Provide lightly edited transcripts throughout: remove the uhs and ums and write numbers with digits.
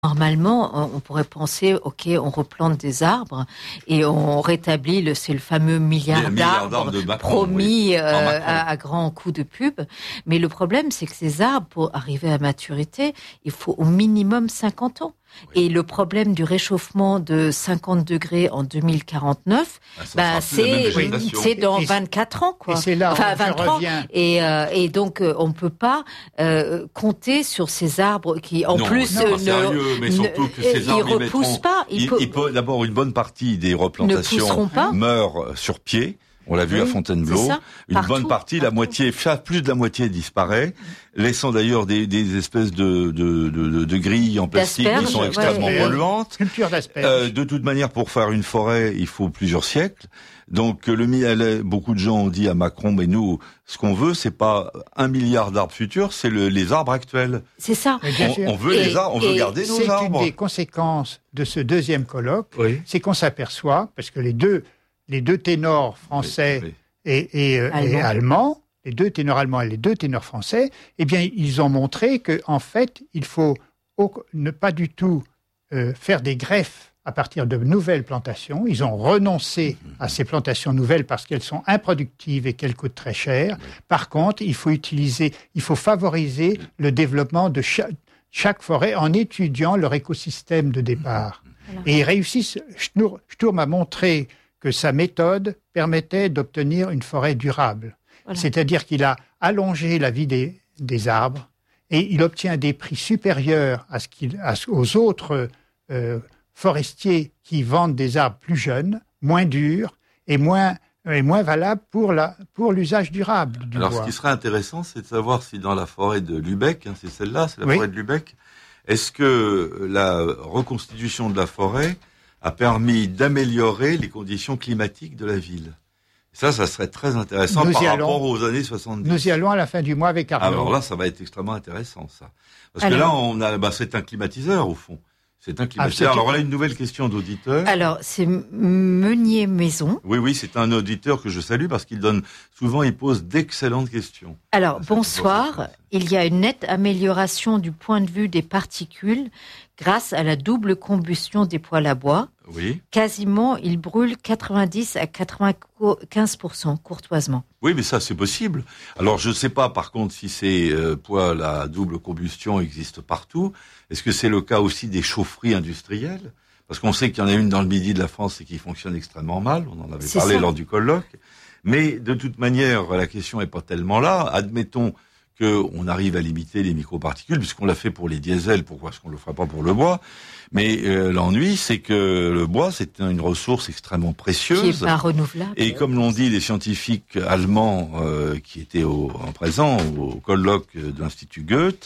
Normalement, on pourrait penser, ok, on replante des arbres et on rétablit c'est le fameux milliard d'arbres de Macron, promis à grands coups de pub. Mais le problème, c'est que ces arbres, pour arriver à maturité, il faut au minimum 50 ans. Oui. Et le problème du réchauffement de 50 degrés en 2049, c'est dans 24 ans, quoi. Et c'est là enfin, où 23 ans. Et donc, on ne peut pas compter sur ces arbres qui, en plus, mais surtout que ces arbres, ils repoussent pas. D'abord, une bonne partie des replantations meurent sur pied. On l'a vu à Fontainebleau. Une bonne partie, plus de la moitié disparaît, laissant d'ailleurs des espèces de grilles en plastique qui sont extrêmement polluantes. Culture d'asperges. De toute manière, pour faire une forêt, il faut plusieurs siècles. Donc, beaucoup de gens ont dit à Macron, mais nous, ce qu'on veut, c'est pas 1 milliard d'arbres futurs, c'est les arbres actuels. C'est ça. On veut les arbres, on veut garder nos arbres. C'est une des conséquences de ce deuxième colloque, c'est qu'on s'aperçoit, parce que les deux ténors français et allemands, les deux ténors allemands et les deux ténors français, eh bien, ils ont montré que, en fait, il faut ne pas du tout faire des greffes à partir de nouvelles plantations. Ils ont renoncé à ces plantations nouvelles parce qu'elles sont improductives et qu'elles coûtent très cher. Par contre, il faut favoriser le développement de chaque forêt en étudiant leur écosystème de départ. Et ils réussissent. Sturm a montré que sa méthode permettait d'obtenir une forêt durable. Voilà. C'est-à-dire qu'il a allongé la vie des arbres et il obtient des prix supérieurs aux autres forestiers qui vendent des arbres plus jeunes, moins durs et moins valables pour l'usage durable du bois. Alors, ce qui serait intéressant, c'est de savoir si dans la forêt de Lübeck, c'est celle-là, c'est la forêt de Lübeck, est-ce que la reconstitution de la forêt a permis d'améliorer les conditions climatiques de la ville. Ça serait très intéressant par rapport aux années 70. Nous y allons à la fin du mois avec Arnaud. Alors là, ça va être extrêmement intéressant, ça. Parce que là, c'est un climatiseur, au fond. C'est un climatiseur. Alors, on a une nouvelle question d'auditeur. Alors, c'est Meunier Maison. Oui, c'est un auditeur que je salue parce qu'il pose d'excellentes questions. Alors, bonsoir. Il y a une nette amélioration du point de vue des particules grâce à la double combustion des poêles à bois. Oui. Quasiment, ils brûlent 90 à 95% courtoisement. Oui, mais ça, c'est possible. Alors, je ne sais pas, par contre, si ces poêles à double combustion existent partout. Est-ce que c'est le cas aussi des chaufferies industrielles ? Parce qu'on sait qu'il y en a une dans le midi de la France et qui fonctionne extrêmement mal. On en avait parlé lors du colloque. Mais de toute manière, la question n'est pas tellement là. Admettons qu'on arrive à limiter les microparticules, puisqu'on l'a fait pour les diesels, pourquoi est-ce qu'on ne le fera pas pour le bois ? Mais l'ennui, c'est que le bois, c'est une ressource extrêmement précieuse. Qui n'est pas renouvelable. Et comme l'ont dit les scientifiques allemands qui étaient en présent au colloque de l'Institut Goethe,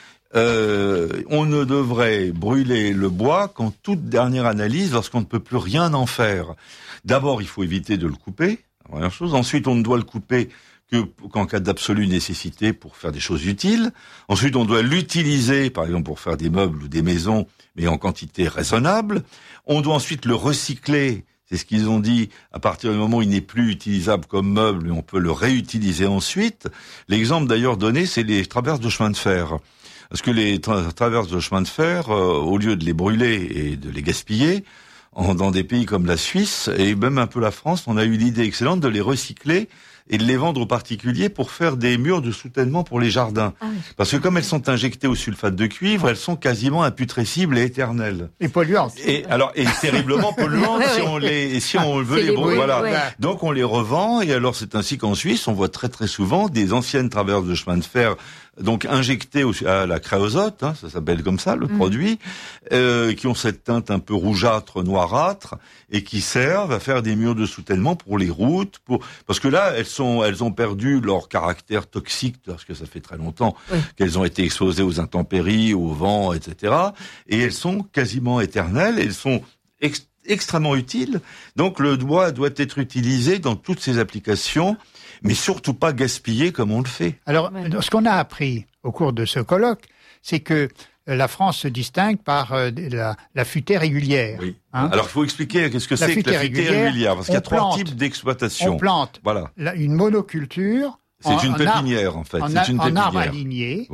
on ne devrait brûler le bois qu'en toute dernière analyse, lorsqu'on ne peut plus rien en faire. D'abord, il faut éviter de le couper, première chose. Ensuite, on ne doit le couper qu'en cas d'absolue nécessité pour faire des choses utiles. Ensuite, on doit l'utiliser, par exemple, pour faire des meubles ou des maisons, mais en quantité raisonnable. On doit ensuite le recycler. C'est ce qu'ils ont dit. À partir du moment où il n'est plus utilisable comme meuble, on peut le réutiliser ensuite. L'exemple d'ailleurs donné, c'est les traverses de chemin de fer. Parce que les traverses de chemin de fer, au lieu de les brûler et de les gaspiller, dans des pays comme la Suisse et même un peu la France, on a eu l'idée excellente de les recycler et de les vendre aux particuliers pour faire des murs de soutènement pour les jardins. Ah oui. Parce que comme elles sont injectées au sulfate de cuivre, elles sont quasiment imputrescibles et éternelles. Et polluantes. Et terriblement polluantes si on veut les brûler. Voilà. Ouais. Donc on les revend et alors c'est ainsi qu'en Suisse, on voit très très souvent des anciennes traverses de chemin de fer donc injectées à la créosote, ça s'appelle comme ça le produit, qui ont cette teinte un peu rougeâtre, noirâtre, et qui servent à faire des murs de soutènement pour les routes, parce que là elles ont perdu leur caractère toxique parce que ça fait très longtemps qu'elles ont été exposées aux intempéries, au vent, etc. Et elles sont quasiment éternelles, elles sont extrêmement utiles. Donc le bois doit être utilisé dans toutes ses applications, mais surtout pas gaspillé comme on le fait. Alors, ce qu'on a appris au cours de ce colloque, c'est que la France se distingue par la futaie régulière. Oui. Alors, il faut expliquer qu'est-ce que c'est que la futaie régulière, parce qu'il y a trois types d'exploitation. On plante une monoculture. C'est une pépinière, en fait. C'est une pépinière. En arbre aligné. Voilà.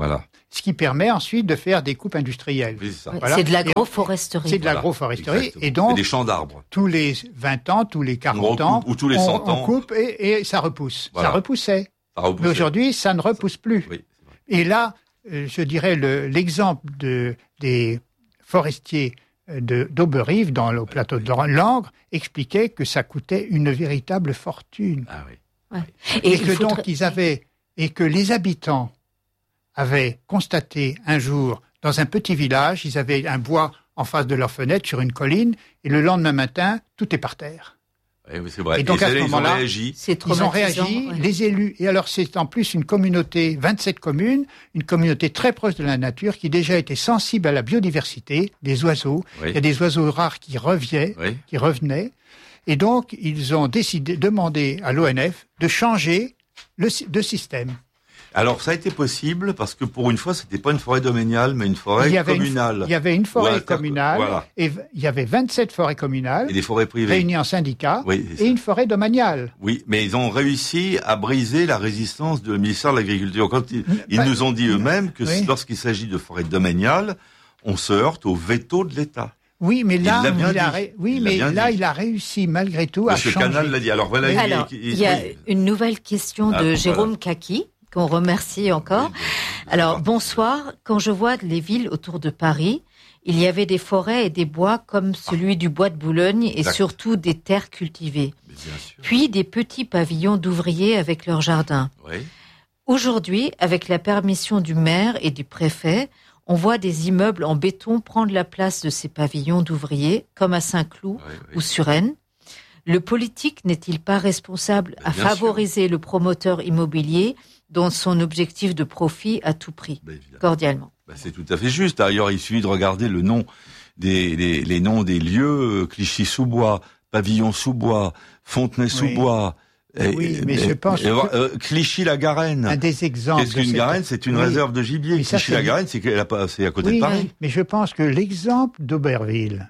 ce qui permet ensuite de faire des coupes industrielles. Oui, c'est ça. Voilà. C'est de l'agroforesterie. C'est de l'agroforesterie. Et donc, des champs d'arbres. Tous les 20 ans, tous les 40 ans, ou tous les 100 ans. On coupe et ça repousse. Voilà. Ça repoussait. Mais aujourd'hui, ça ne repousse plus. Oui, et là, je dirais l'exemple des forestiers d'Auberive, au plateau de Langres, expliquait que ça coûtait une véritable fortune. Ah oui. Ouais. Et que donc et que les habitants avaient constaté un jour, dans un petit village, ils avaient un bois en face de leur fenêtre sur une colline, et le lendemain matin, tout est par terre. Oui, c'est vrai. Et donc à ce moment-là, ils ont réagi, les élus. Et alors c'est en plus une communauté, 27 communes, une communauté très proche de la nature qui déjà était sensible à la biodiversité des oiseaux. Oui. Il y a des oiseaux rares qui revenaient. Et donc ils ont demandé à l'ONF de changer de système. Alors, ça a été possible parce que pour une fois, c'était pas une forêt domaniale, mais une forêt communale. Il y avait une forêt communale, voilà. Et il y avait 27 forêts communales. Et des forêts privées. Réunies en syndicats, et une forêt domaniale. Oui, mais ils ont réussi à briser la résistance du ministère de l'Agriculture. Quand ils nous ont dit eux-mêmes que lorsqu'il s'agit de forêts domaniales, on se heurte au veto de l'État. Oui, mais là, il a réussi malgré tout à changer. Monsieur Canal l'a dit. Alors voilà. Il y a une nouvelle question de Jérôme Kaki, qu'on remercie encore. Alors, bonsoir. Quand je vois les villes autour de Paris, il y avait des forêts et des bois comme celui du bois de Boulogne et surtout des terres cultivées. Puis des petits pavillons d'ouvriers avec leurs jardins. Oui. Aujourd'hui, avec la permission du maire et du préfet, on voit des immeubles en béton prendre la place de ces pavillons d'ouvriers, comme à Saint-Cloud ou Suresnes. Le politique n'est-il pas responsable à favoriser le promoteur immobilier dans son objectif de profit à tout prix, cordialement? C'est tout à fait juste. D'ailleurs, il suffit de regarder le nom les noms des lieux, Clichy-sous-Bois, Pavillon-sous-Bois, Fontenay-sous-Bois. Oui, mais je pense que Clichy-la-Garenne. Un des exemples. Qu'est-ce qu'une garenne? C'est une réserve de gibier. Clichy-la-Garenne, c'est à côté de Paris. Mais je pense que l'exemple d'Auberive,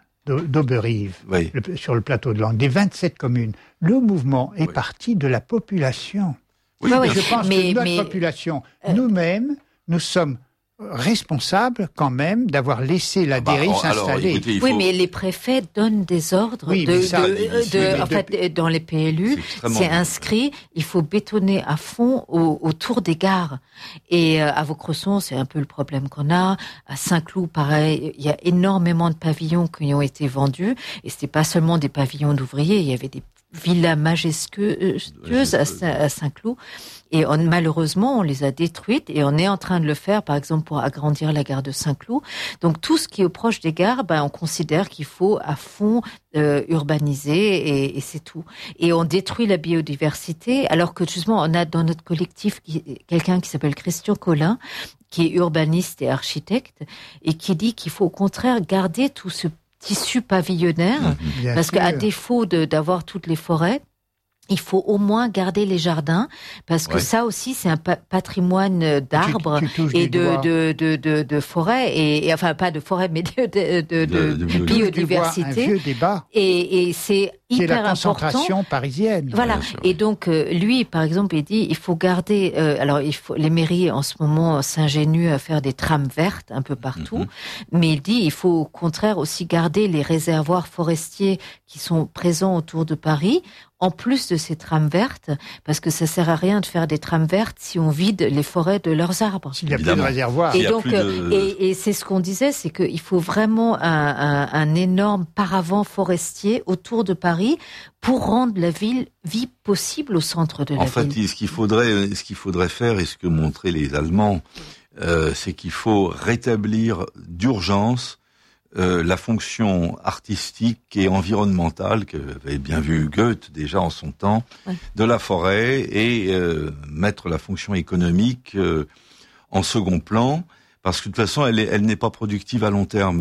sur le plateau de Langres, des 27 communes, le mouvement est parti de la population. Oui, je pense que notre population, nous-mêmes, nous sommes responsables quand même d'avoir laissé la dérive s'installer. Mais les préfets donnent des ordres dans les PLU, c'est inscrit, il faut bétonner à fond autour des gares. Et à Vaucresson, c'est un peu le problème qu'on a. À Saint-Cloud, pareil, il y a énormément de pavillons qui ont été vendus, et c'était pas seulement des pavillons d'ouvriers, il y avait des villas majestueuses à Saint-Cloud. Et malheureusement, on les a détruites et on est en train de le faire, par exemple, pour agrandir la gare de Saint-Cloud. Donc, tout ce qui est proche des gares, on considère qu'il faut à fond urbaniser et c'est tout. Et on détruit la biodiversité, alors que justement, on a dans notre collectif quelqu'un qui s'appelle Christian Collin, qui est urbaniste et architecte, et qui dit qu'il faut au contraire garder tout ce tissu pavillonnaire, parce qu'à défaut d'avoir toutes les forêts, il faut au moins garder les jardins, parce que ça aussi, c'est un patrimoine d'arbres et de forêts, et enfin pas de forêts, mais de biodiversité. Un vieux débat. Et c'est hyper important. C'est la concentration parisienne. Voilà. Et donc, lui, par exemple, il dit, il faut garder, les mairies, en ce moment, s'ingénuent à faire des trames vertes un peu partout. Mais il dit, il faut au contraire aussi garder les réservoirs forestiers qui sont présents autour de Paris, en plus de ces trames vertes, parce que ça sert à rien de faire des trames vertes si on vide les forêts de leurs arbres. S'il n'y a plus de réservoirs. Et donc, et c'est ce qu'on disait, c'est qu'il faut vraiment un énorme paravent forestier autour de Paris pour rendre la vie possible au centre de la ville. En fait, ce qu'il faudrait faire, et ce que montraient les Allemands, c'est qu'il faut rétablir d'urgence la fonction artistique et environnementale qu'avait bien vu Goethe déjà en son temps de la forêt et mettre la fonction économique en second plan, parce que de toute façon elle n'est pas productive à long terme.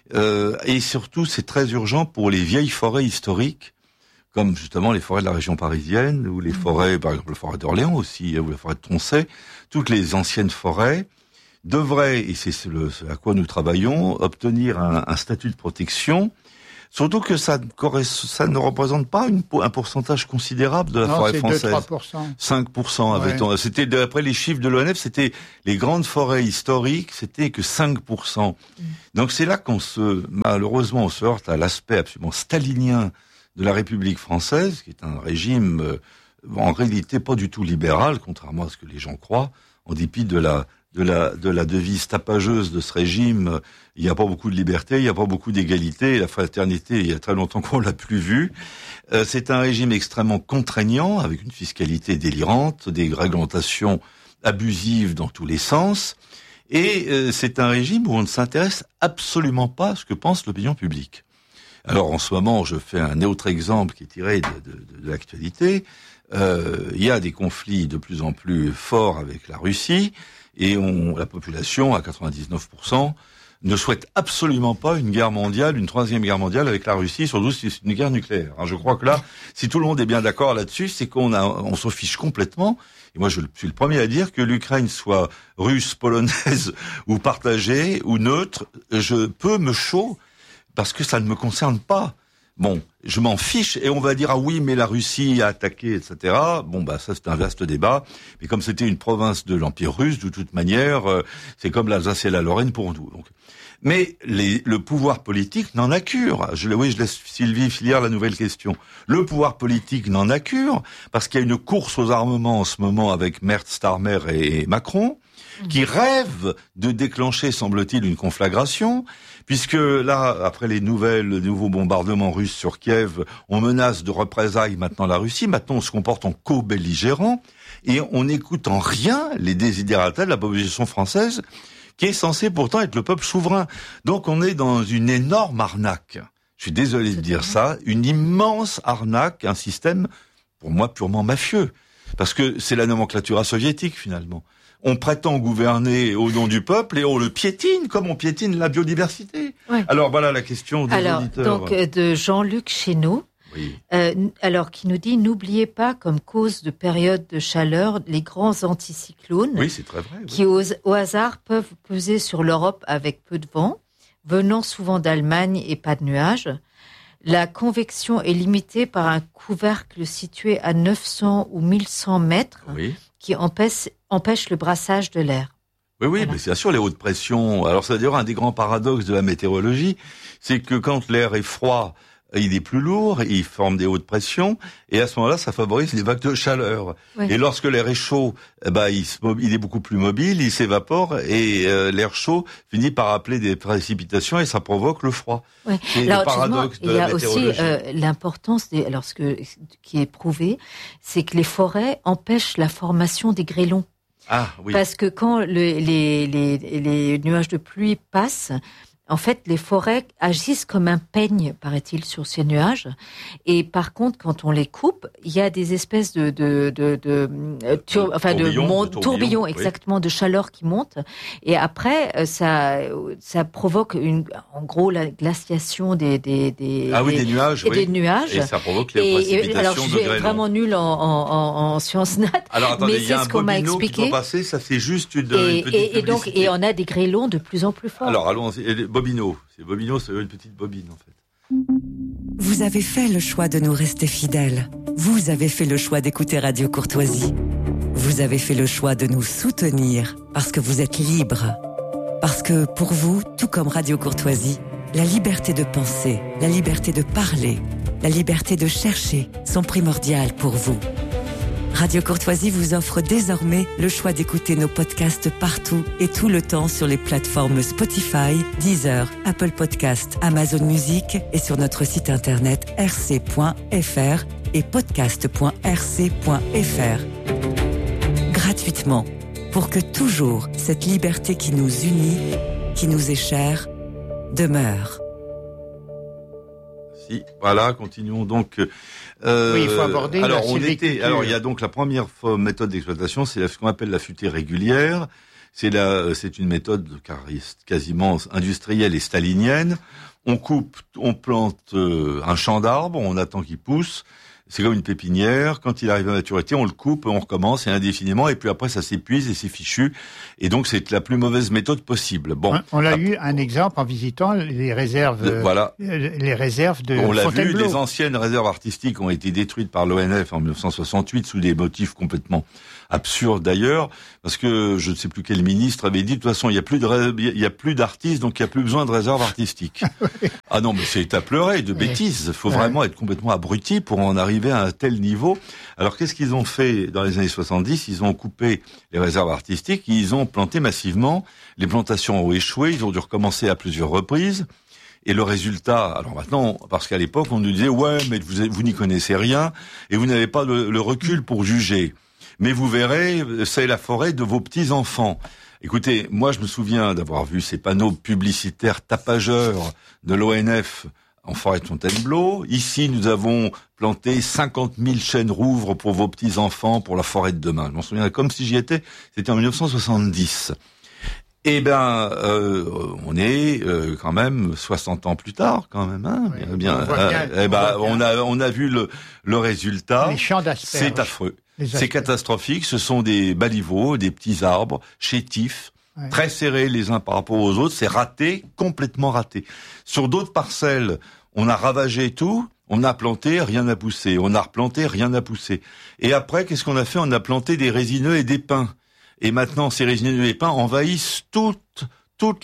Et surtout c'est très urgent pour les vieilles forêts historiques, comme justement les forêts de la région parisienne, ou les forêts, par exemple la forêt d'Orléans aussi, ou la forêt de Tronchet, toutes les anciennes forêts devrait, et c'est à quoi nous travaillons, obtenir un statut de protection Surtout que ça ne représente pas un pourcentage considérable de la forêt française. 2-3%. 5%. C'était, d'après les chiffres de l'ONF, c'était les grandes forêts historiques, c'était que 5%. Donc c'est là malheureusement, on se heurte à l'aspect absolument stalinien de la République française, qui est un régime, en réalité pas du tout libéral, contrairement à ce que les gens croient, en dépit de la devise tapageuse de ce régime. Il n'y a pas beaucoup de liberté, il n'y a pas beaucoup d'égalité, la fraternité, il y a très longtemps qu'on l'a plus vue. C'est un régime extrêmement contraignant, avec une fiscalité délirante, des réglementations abusives dans tous les sens, et c'est un régime où on ne s'intéresse absolument pas à ce que pense l'opinion publique. Alors en ce moment, je fais un autre exemple qui est tiré de l'actualité. Il y a des conflits de plus en plus forts avec la Russie, et la population, à 99%, ne souhaite absolument pas une guerre mondiale, une troisième guerre mondiale avec la Russie, surtout si c'est une guerre nucléaire. Alors, je crois que là, si tout le monde est bien d'accord là-dessus, c'est on s'en fiche complètement. Et moi, je suis le premier à dire que l'Ukraine soit russe, polonaise, ou partagée, ou neutre, je peux me chaud, parce que ça ne me concerne pas. Bon, je m'en fiche, et on va dire, ah oui, mais la Russie a attaqué, etc. Bon, bah, ça, c'est un vaste débat. Mais comme c'était une province de l'Empire russe, de toute manière, c'est comme l'Alsace et la Lorraine pour nous. Donc. Mais le pouvoir politique n'en a cure. Je laisse Sylvie Filière la nouvelle question. Le pouvoir politique n'en a cure, parce qu'il y a une course aux armements en ce moment avec Merz, Starmer et Macron, qui rêvent de déclencher, semble-t-il, une conflagration, puisque là, après les nouveaux bombardements russes sur Kiev, on menace de représailles maintenant la Russie. Maintenant, on se comporte en co-belligérant, et on n'écoute en rien les desiderata de la population française, qui est censée pourtant être le peuple souverain. Donc on est dans une énorme arnaque. Je suis désolé de dire ça, une immense arnaque, un système, pour moi, purement mafieux. Parce que c'est la nomenclature soviétique, finalement. On prétend gouverner au nom du peuple et on le piétine comme on piétine la biodiversité. Ouais. Alors voilà la question des auditeurs. Donc de Jean-Luc Chénaud, oui. Qui nous dit, n'oubliez pas comme cause de période de chaleur les grands anticyclones, oui, c'est très vrai, oui. Qui au hasard peuvent peser sur l'Europe avec peu de vent, venant souvent d'Allemagne et pas de nuages. La convection est limitée par un couvercle situé à 900 ou 1100 mètres, oui, qui empêche le brassage de l'air. Oui, voilà. Mais c'est sûr, les hautes pressions. Alors, c'est d'ailleurs un des grands paradoxes de la météorologie, c'est que quand l'air est froid, il est plus lourd, il forme des hautes pressions, et à ce moment-là, ça favorise les vagues de chaleur. Oui. Et lorsque l'air est chaud, il est beaucoup plus mobile, il s'évapore, et l'air chaud finit par appeler des précipitations, et ça provoque le froid. Oui. C'est le paradoxe de la météorologie. Il y a aussi l'importance, qui est prouvé, c'est que les forêts empêchent la formation des grêlons. Ah, oui. Parce que quand les nuages de pluie passent, en fait, les forêts agissent comme un peigne, paraît-il, sur ces nuages. Et par contre, quand on les coupe, il y a des espèces de tourbillons, exactement, oui, de chaleur qui montent. Et après, ça provoque en gros la glaciation des nuages, et des nuages. Et ça provoque les précipitations alors, de grêlons. Je suis vraiment nulle en sciences nat. Alors attendez, mais il y a un bobino qui doit passer, ça c'est juste une petite publicité. Et on a des grêlons de plus en plus forts. Alors allons-y. Bobino, c'est une petite bobine en fait. Vous avez fait le choix de nous rester fidèles. Vous avez fait le choix d'écouter Radio Courtoisie. Vous avez fait le choix de nous soutenir parce que vous êtes libres. Parce que pour vous, tout comme Radio Courtoisie, la liberté de penser, la liberté de parler, la liberté de chercher sont primordiales pour vous. Radio Courtoisie vous offre désormais le choix d'écouter nos podcasts partout et tout le temps sur les plateformes Spotify, Deezer, Apple Podcasts, Amazon Music et sur notre site internet rc.fr et podcast.rc.fr. Gratuitement, pour que toujours cette liberté qui nous unit, qui nous est chère, demeure. Voilà, continuons donc. Oui, il faut aborder. Alors, il y a donc la première méthode d'exploitation, c'est ce qu'on appelle la futée régulière. C'est une méthode quasiment industrielle et stalinienne. On plante un champ d'arbres, on attend qu'il pousse. C'est comme une pépinière. Quand il arrive à maturité, on le coupe, on recommence et indéfiniment. Et puis après, ça s'épuise et c'est fichu. Et donc, c'est la plus mauvaise méthode possible. Bon, on a eu un exemple en visitant les réserves. Les réserves de Fontainebleau. On l'a vu, les anciennes réserves artistiques ont été détruites par l'ONF en 1968 sous des motifs complètement absurdes d'ailleurs, parce que je ne sais plus quel ministre avait dit de toute façon il y a plus d'artistes, donc il n'y a plus besoin de réserves artistiques. Ah non, mais c'est à pleurer de bêtises. Il faut vraiment être complètement abruti pour en arriver à un tel niveau. Alors qu'est-ce qu'ils ont fait dans les années 70 ? Ils ont coupé les réserves artistiques, ils ont planté massivement. Les plantations ont échoué, ils ont dû recommencer à plusieurs reprises. Et le résultat, alors maintenant, parce qu'à l'époque, on nous disait, ouais, mais vous n'y connaissez rien, et vous n'avez pas le recul pour juger. Mais vous verrez, c'est la forêt de vos petits-enfants. Écoutez, moi, je me souviens d'avoir vu ces panneaux publicitaires tapageurs de l'ONF en forêt de Fontainebleau. Ici, nous avons planté 50 000 chênes rouvres pour vos petits-enfants, pour la forêt de demain. Je m'en souviens comme si j'y étais, c'était en 1970. Eh ben, on est quand même 60 ans plus tard, quand même. Hein, oui, bien. On a vu le résultat. Les champs d'asperges. C'est affreux. C'est catastrophique. Ce sont des baliveaux, des petits arbres chétifs, très serrés les uns par rapport aux autres. C'est raté, complètement raté. Sur d'autres parcelles, on a ravagé tout. On a planté, rien n'a poussé. On a replanté, rien n'a poussé. Et après, qu'est-ce qu'on a fait ? On a planté des résineux et des pins. Et maintenant, ces résineux et pins envahissent toute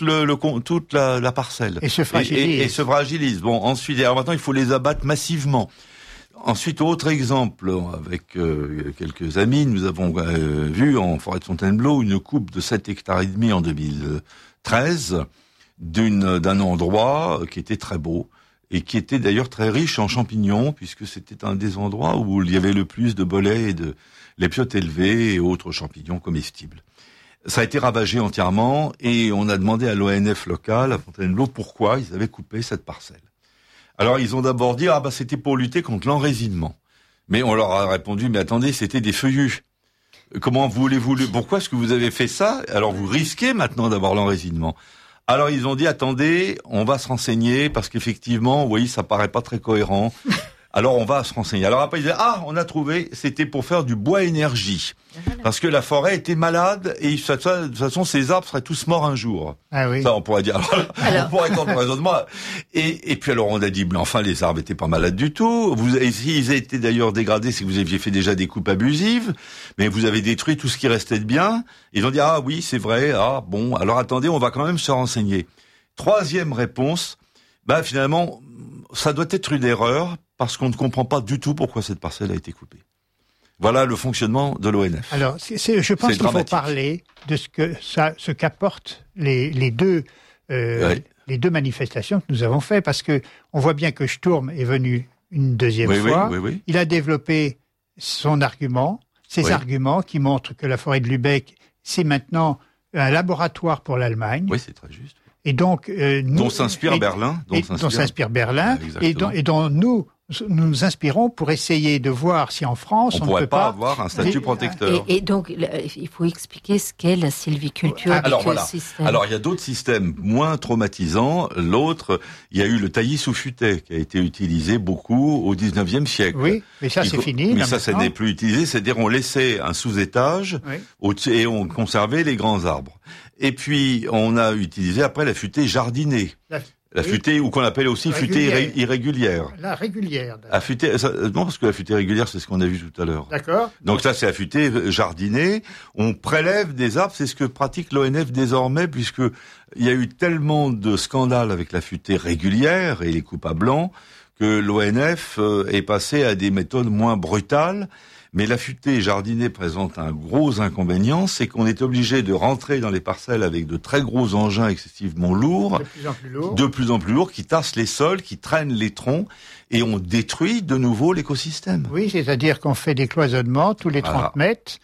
la parcelle. Et se fragilisent. Et se fragilisent. Bon, ensuite, alors maintenant, il faut les abattre massivement. Ensuite, autre exemple, avec quelques amis, nous avons vu en forêt de Fontainebleau une coupe de 7 hectares et demi en 2013 d'un endroit qui était très beau et qui était d'ailleurs très riche en champignons, puisque c'était un des endroits où il y avait le plus de bolets et de lépiotes élevées et autres champignons comestibles. Ça a été ravagé entièrement et on a demandé à l'ONF local, à Fontainebleau, pourquoi ils avaient coupé cette parcelle. Alors ils ont d'abord dit, c'était pour lutter contre l'enraisinement. Mais on leur a répondu, mais attendez, c'était des feuillus. Comment voulez-vous pourquoi est-ce que vous avez fait ça ? Alors vous risquez maintenant d'avoir l'enraisinement. Alors ils ont dit, attendez, on va se renseigner, parce qu'effectivement, vous voyez, ça paraît pas très cohérent. Alors on va se renseigner. Alors après ils disaient, on a trouvé, c'était pour faire du bois énergie. Parce que la forêt était malade et de toute façon ces arbres seraient tous morts un jour. Ah oui. Ça on pourrait dire. Alors on pourrait entendre le raisonnement. Et puis alors on a dit, mais enfin les arbres étaient pas malades du tout. Ils étaient d'ailleurs dégradés, c'est que vous aviez fait déjà des coupes abusives, mais vous avez détruit tout ce qui restait de bien. Ils ont dit, oui c'est vrai, bon, alors attendez, on va quand même se renseigner. Troisième réponse, finalement ça doit être une erreur, parce qu'on ne comprend pas du tout pourquoi cette parcelle a été coupée. Voilà le fonctionnement de l'ONF. Alors, je pense qu'il faut parler de ce qu'apportent les deux manifestations que nous avons faites, parce que on voit bien que Sturm est venu une deuxième fois. Oui. Il a développé ses arguments qui montrent que la forêt de Lübeck, c'est maintenant un laboratoire pour l'Allemagne. Oui, c'est très juste. Et donc, dont s'inspire Berlin. Dont s'inspire Berlin. Et dont nous nous inspirons pour essayer de voir si en France on ne peut pas avoir un statut protecteur. Et donc, il faut expliquer ce qu'est la sylviculture. Alors voilà. Alors il y a d'autres systèmes moins traumatisants. L'autre, il y a eu le taillis sous futaie qui a été utilisé beaucoup au 19e siècle. Oui, mais ça c'est fini. Mais ça n'est plus utilisé. C'est-à-dire on laissait un sous-étage et on conservait les grands arbres. Et puis on a utilisé après la futaie jardinée. La futaie, ou qu'on appelle aussi futaie irrégulière. La régulière. Non, parce que la futaie régulière, c'est ce qu'on a vu tout à l'heure. D'accord. Donc ça, c'est la futaie jardinée. On prélève des arbres, c'est ce que pratique l'ONF désormais, puisque il y a eu tellement de scandales avec la futaie régulière et les coupes à blanc, que l'ONF est passé à des méthodes moins brutales. Mais la futaie jardinée présente un gros inconvénient, c'est qu'on est obligé de rentrer dans les parcelles avec de très gros engins excessivement lourds. De plus en plus lourds, qui tassent les sols, qui traînent les troncs, et on détruit de nouveau l'écosystème. Oui, c'est-à-dire qu'on fait des cloisonnements tous les 30 mètres,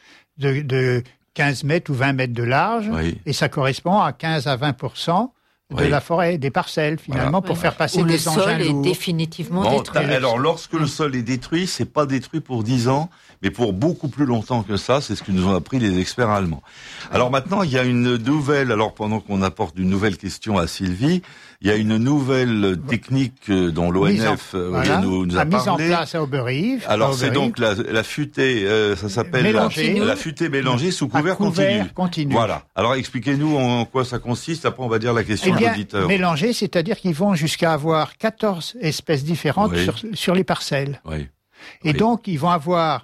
de 15 mètres ou 20 mètres de large, et ça correspond à 15 à 20% de la forêt, des parcelles, finalement, pour faire passer des engins lourds. Le sol est définitivement détruit. Alors, lorsque le sol est détruit, c'est pas détruit pour 10 ans, mais pour beaucoup plus longtemps que ça. C'est ce que nous ont appris les experts allemands. Alors maintenant, il y a une nouvelle, alors pendant qu'on apporte une nouvelle question à Sylvie, Il y a une nouvelle technique dont l'ONF nous a parlé. Mise en place à Auberive. Alors c'est donc la futée, ça s'appelle la futée mélangée sous couvert continu. Voilà. Alors expliquez-nous en quoi ça consiste. Après on va dire la question de l'auditeur. Mélangée, c'est-à-dire qu'ils vont jusqu'à avoir 14 espèces différentes sur les parcelles. Oui. Et donc ils vont avoir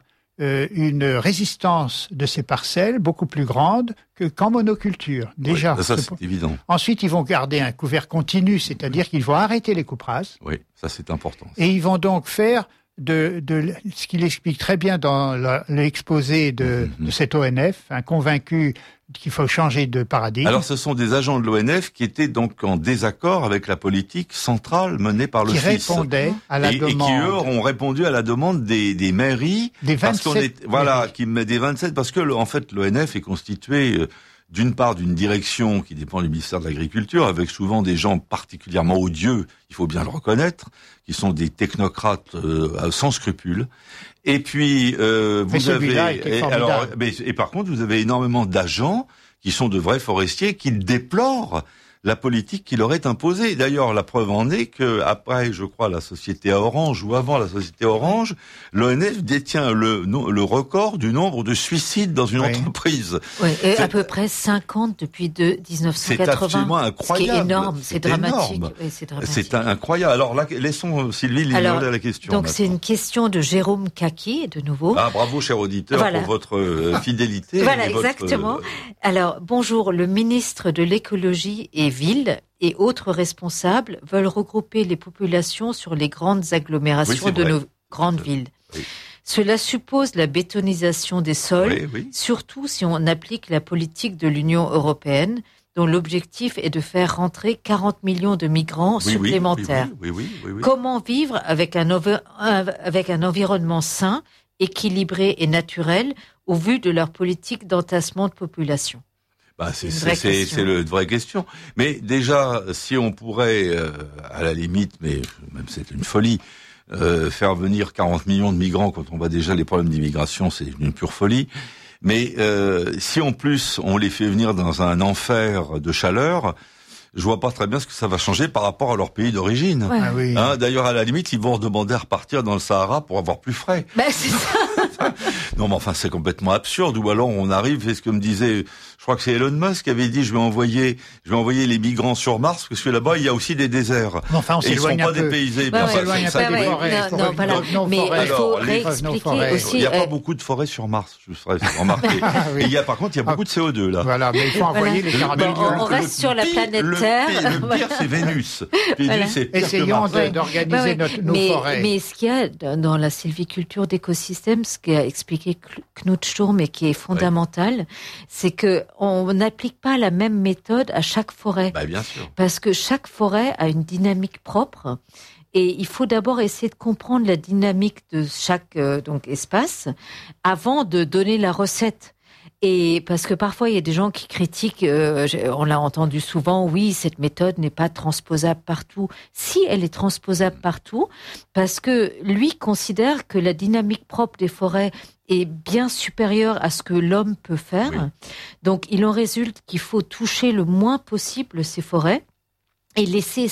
une résistance de ces parcelles beaucoup plus grande qu'en monoculture, déjà. Ça, c'est évident. Ensuite, ils vont garder un couvert continu, c'est-à-dire qu'ils vont arrêter les coupes rases. Oui, ça c'est important. Et ils vont donc faire de ce qu'il explique très bien dans l'exposé de cet ONF, un convaincu qu'il faut changer de paradigme. Alors, ce sont des agents de l'ONF qui étaient donc en désaccord avec la politique centrale menée par le FIS. Qui répondaient à la demande. Et qui, eux, ont répondu à la demande des mairies. Des 27 des 27, parce que, en fait, l'ONF est constitué, d'une part, d'une direction qui dépend du ministère de l'Agriculture, avec souvent des gens particulièrement odieux, il faut bien le reconnaître, qui sont des technocrates sans scrupules. Et puis vous avez et par contre vous avez énormément d'agents qui sont de vrais forestiers qui déplorent la politique qui leur est imposée. D'ailleurs, la preuve en est que après, je crois, la société Orange ou avant la société Orange, l'ONF détient le record du nombre de suicides dans une entreprise. Oui, et à peu près 50 depuis 1980. C'est absolument incroyable. Ce qui est énorme, c'est dramatique. Oui, c'est incroyable. Alors là, laissons Sylvie lui demander la question. Donc c'est une question de Jérôme Kaki, de nouveau. Ah, bravo, cher auditeur, pour votre fidélité. Voilà, exactement. Alors, bonjour, le ministre de l'écologie et villes et autres responsables veulent regrouper les populations sur les grandes agglomérations de nos grandes villes. Oui. Cela suppose la bétonisation des sols, surtout si on applique la politique de l'Union européenne, dont l'objectif est de faire rentrer 40 millions de migrants supplémentaires. Oui. Comment vivre avec un environnement sain, équilibré et naturel au vu de leur politique d'entassement de population? C'est la vraie question. Mais déjà, si on pourrait, à la limite, mais même c'est une folie, faire venir 40 millions de migrants quand on voit déjà les problèmes d'immigration, c'est une pure folie. Mais si en plus on les fait venir dans un enfer de chaleur, je vois pas très bien ce que ça va changer par rapport à leur pays d'origine. Ouais. Ah oui. D'ailleurs, à la limite, ils vont demander à repartir dans le Sahara pour avoir plus frais. C'est ça. Non, mais enfin, c'est complètement absurde. Ou alors, on arrive, c'est ce que me disait, je crois que c'est Elon Musk qui avait dit, je vais envoyer les migrants sur Mars, parce que là-bas, il y a aussi des déserts. Enfin, on s'éloigne un peu. Ils sont pas dépaysés. On s'éloigne un peu des forêts. Mais il faut réexpliquer aussi. Il n'y a pas beaucoup de forêts sur Mars, je ferais remarquer. Et par contre, il y a beaucoup de CO2, là. Voilà, mais il faut envoyer les 40 millions. On reste sur la planète Terre. Le pire, c'est Vénus. Essayons d'organiser nos forêts. Mais ce qu'il y a dans la sylviculture d'écosystème, ce qu'a expliqué Knut Sturm et qui est fondamental, c'est que on n'applique pas la même méthode à chaque forêt. Bien sûr. Parce que chaque forêt a une dynamique propre. Et il faut d'abord essayer de comprendre la dynamique de chaque espace avant de donner la recette. Et parce que parfois il y a des gens qui critiquent, on l'a entendu souvent, oui, cette méthode n'est pas transposable partout. Si, elle est transposable partout, parce que lui considère que la dynamique propre des forêts est bien supérieure à ce que l'homme peut faire. Oui. Donc il en résulte qu'il faut toucher le moins possible ces forêts. Et laisser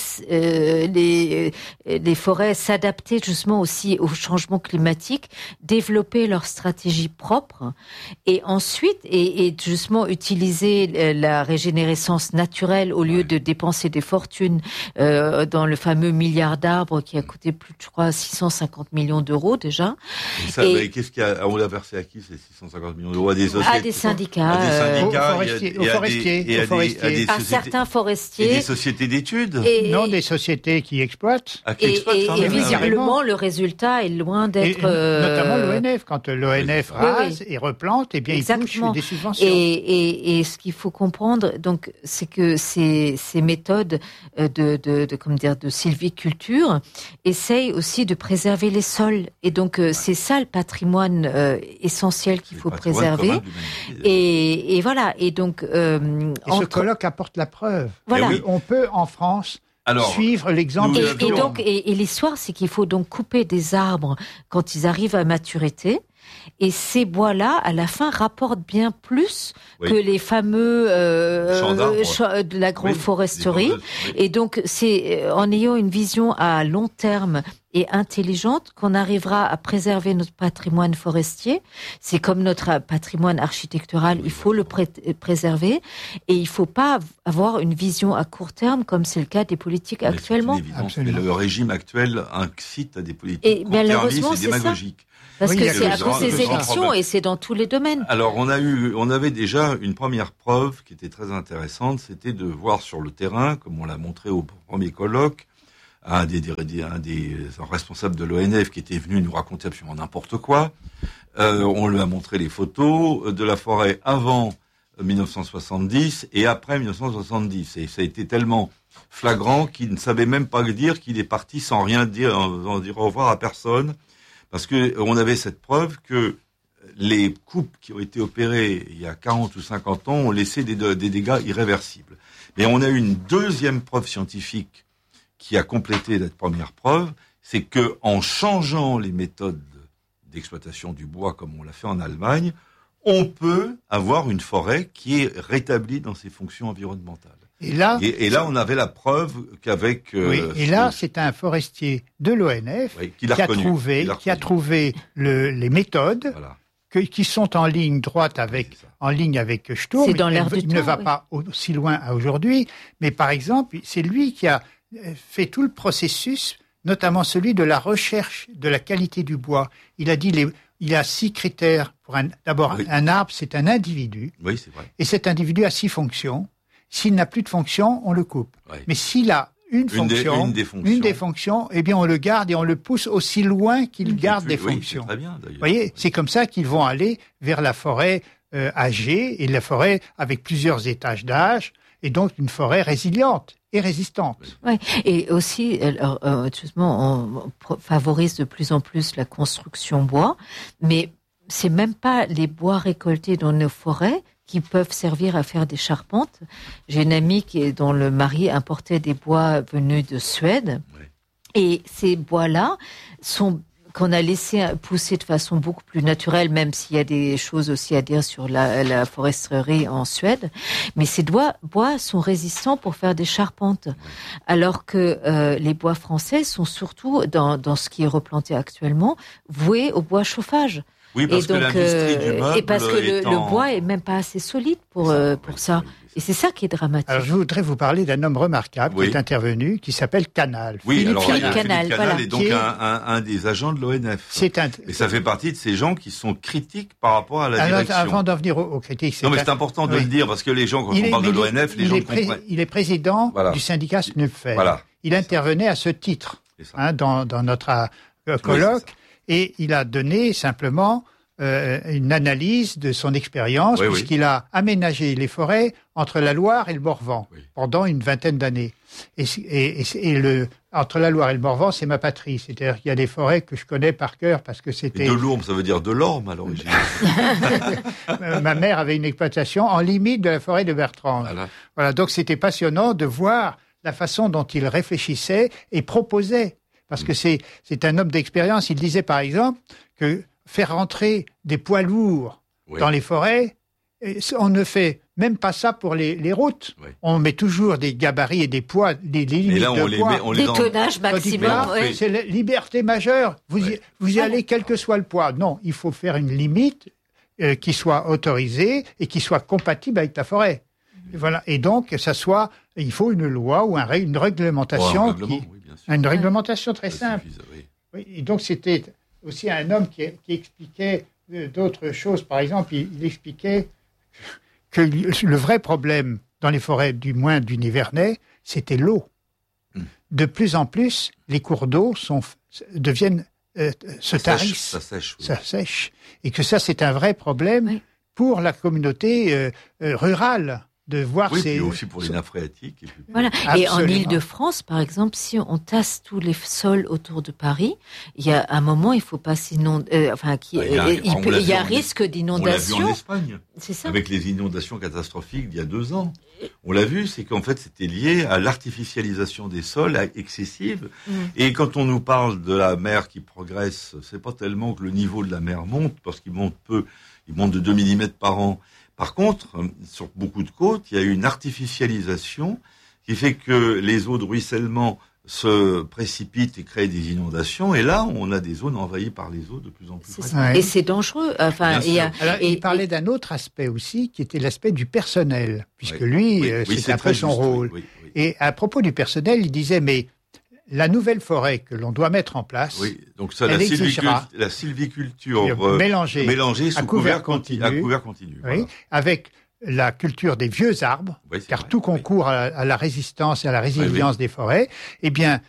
les forêts s'adapter justement aussi au changement climatique, développer leur stratégie propre, et ensuite et justement utiliser la régénérescence naturelle au lieu de dépenser des fortunes dans le fameux milliard d'arbres qui a coûté plus de, je crois, 650 millions d'euros déjà. Mais qu'est-ce qu'il y a, on l'a versé à qui ces 650 millions d'euros? À des sociétés, à des syndicats, aux forestiers, à certains forestiers, et des sociétés d'études. Non, des sociétés qui exploitent. Et visiblement, le résultat est loin d'être... Notamment l'ONF. Quand l'ONF rase et replante, eh bien, il touche des subventions. Et ce qu'il faut comprendre, donc, c'est que ces méthodes de sylviculture essayent aussi de préserver les sols. Et donc, c'est ça le patrimoine essentiel qu'il faut préserver. Et voilà. Et donc... ce colloque apporte la preuve. Voilà. On peut, en France, suivre l'exemple et l'histoire, c'est qu'il faut donc couper des arbres quand ils arrivent à maturité Et ces bois-là, à la fin, rapportent bien plus que les fameux de l'agroforesterie. Et donc, c'est en ayant une vision à long terme et intelligente qu'on arrivera à préserver notre patrimoine forestier. C'est comme notre patrimoine architectural, il faut le préserver et il ne faut pas avoir une vision à court terme comme c'est le cas des politiques actuellement. Mais le régime actuel incite à des politiques court-termistes et démagogiques. Parce que c'est à cause des élections et c'est dans tous les domaines. Alors on avait déjà une première preuve qui était très intéressante, c'était de voir sur le terrain, comme on l'a montré au premier colloque, un des responsables de l'ONF qui était venu nous raconter absolument n'importe quoi. On lui a montré les photos de la forêt avant 1970 et après 1970. Et ça a été tellement flagrant qu'il ne savait même pas dire qu'il est parti sans rien dire, sans dire au revoir à personne. Parce que on avait cette preuve que les coupes qui ont été opérées il y a 40 ou 50 ans ont laissé des dégâts irréversibles. Mais on a eu une deuxième preuve scientifique qui a complété cette première preuve, c'est que en changeant les méthodes d'exploitation du bois comme on l'a fait en Allemagne, on peut avoir une forêt qui est rétablie dans ses fonctions environnementales. Et là, on avait la preuve qu'avec... c'est un forestier de l'ONF qui a trouvé les méthodes qui sont en ligne droite avec Sturm. C'est dans l'air du temps. Il ne va pas aussi loin à aujourd'hui, mais par exemple, c'est lui qui a fait tout le processus, notamment celui de la recherche de la qualité du bois. Il a dit il y a 6 critères. D'abord, un arbre, c'est un individu. Oui, c'est vrai. Et cet individu a 6 fonctions. S'il n'a plus de fonction, on le coupe. Oui. Mais s'il a une des fonctions, eh bien, on le garde et on le pousse aussi loin qu'il garde des fonctions. C'est très bien, d'ailleurs. Vous voyez, c'est comme ça qu'ils vont aller vers la forêt âgée et la forêt avec plusieurs étages d'âge, et donc une forêt résiliente et résistante. Oui, et aussi, justement, on favorise de plus en plus la construction bois, mais c'est même pas les bois récoltés dans nos forêts qui peuvent servir à faire des charpentes. J'ai une amie dont le mari importait des bois venus de Suède, et ces bois-là qu'on a laissé pousser de façon beaucoup plus naturelle, même s'il y a des choses aussi à dire sur la foresterie en Suède. Mais ces bois sont résistants pour faire des charpentes. Alors que les bois français sont surtout, dans ce qui est replanté actuellement, voués au bois chauffage. Oui, parce que l'industrie du meuble et parce que le bois est même pas assez solide pour ça. Et c'est ça qui est dramatique. Alors, je voudrais vous parler d'un homme remarquable qui est intervenu, qui s'appelle Canal. Philippe Canal est donc un des agents de l'ONF. Et ça fait partie de ces gens qui sont critiques par rapport à la direction. Avant d'en venir aux critiques... Non, mais c'est important de le dire, parce que les gens, quand on parle de l'ONF, les gens comprennent. Il est président du syndicat SNUPFEL. Il intervenait à ce titre dans notre colloque. Et il a donné simplement une analyse de son expérience, puisqu'il a aménagé les forêts entre la Loire et le Morvan pendant une vingtaine d'années. Et entre la Loire et le Morvan, c'est ma patrie. C'est-à-dire qu'il y a des forêts que je connais par cœur parce que c'était... Et de l'Ourme, ça veut dire de l'Orme à l'origine. Ma mère avait une exploitation en limite de la forêt de Bertrand. Voilà, donc c'était passionnant de voir la façon dont il réfléchissait et proposait. Parce que c'est un homme d'expérience. Il disait, par exemple, que faire rentrer des poids lourds dans les forêts, on ne fait même pas ça pour les routes. On met toujours des gabarits et des poids, des limites de poids. Des tonnages maximum. C'est la liberté majeure. Vous y allez quel que soit le poids. Non, il faut faire une limite qui soit autorisée et qui soit compatible avec la forêt. Et voilà. Et donc, il faut une loi ou une réglementation une réglementation très simple. Et donc, c'était aussi un homme qui expliquait d'autres choses. Par exemple, il expliquait que le vrai problème dans les forêts, du moins du Nivernais, c'était l'eau. De plus en plus, les cours d'eau se tarissent. Ça sèche. Et que ça, c'est un vrai problème pour la communauté rurale. voir ces... Oui, aussi pour les nappes phréatiques. Et puis... Voilà. Et en Île-de-France, par exemple, si on tasse tous les sols autour de Paris, il y a un moment, il ne faut pas s'inonder. Il y a un risque d'inondation. On l'a vu en Espagne. C'est ça. Avec les inondations catastrophiques d'il y a 2 ans. On l'a vu, c'est qu'en fait, c'était lié à l'artificialisation des sols excessive. Et quand on nous parle de la mer qui progresse, c'est pas tellement que le niveau de la mer monte, parce qu'il monte peu. Il monte de 2 mm par an. Par contre, sur beaucoup de côtes, il y a une artificialisation qui fait que les eaux de ruissellement se précipitent et créent des inondations. Et là, on a des zones envahies par les eaux de plus en plus. Et c'est dangereux. Il parlait d'un autre aspect aussi, qui était l'aspect du personnel, puisque lui, c'est un peu son rôle. Et à propos du personnel, il disait, mais la nouvelle forêt que l'on doit mettre en place, donc ça, la sylviculture mélangée sous couvert continu, avec la culture des vieux arbres, car tout concourt à la résistance et à la résilience des forêts. Eh bien,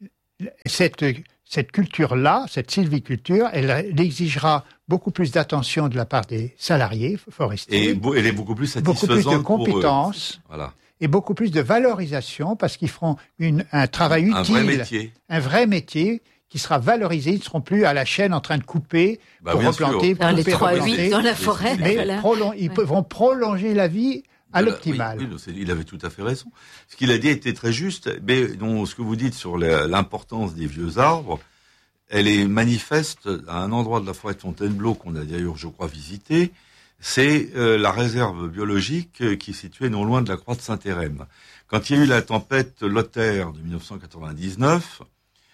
cette culture-là, cette sylviculture, elle exigera beaucoup plus d'attention de la part des salariés forestiers. Et elle est beaucoup plus satisfaisante. Beaucoup plus de compétences. Voilà. Et beaucoup plus de valorisation, parce qu'ils feront un travail utile. Un vrai métier qui sera valorisé. Ils ne seront plus à la chaîne en train de couper, pour replanter, couper, les 3-8 dans la forêt. Mais ils vont prolonger la vie à l'optimal. Il avait tout à fait raison. Ce qu'il a dit était très juste. Mais ce que vous dites sur l'importance des vieux arbres, elle est manifeste à un endroit de la forêt de Fontainebleau qu'on a d'ailleurs, je crois, visité. C'est la réserve biologique qui est située non loin de la Croix de Saint-Hérem. Quand il y a eu la tempête Lothaire de 1999,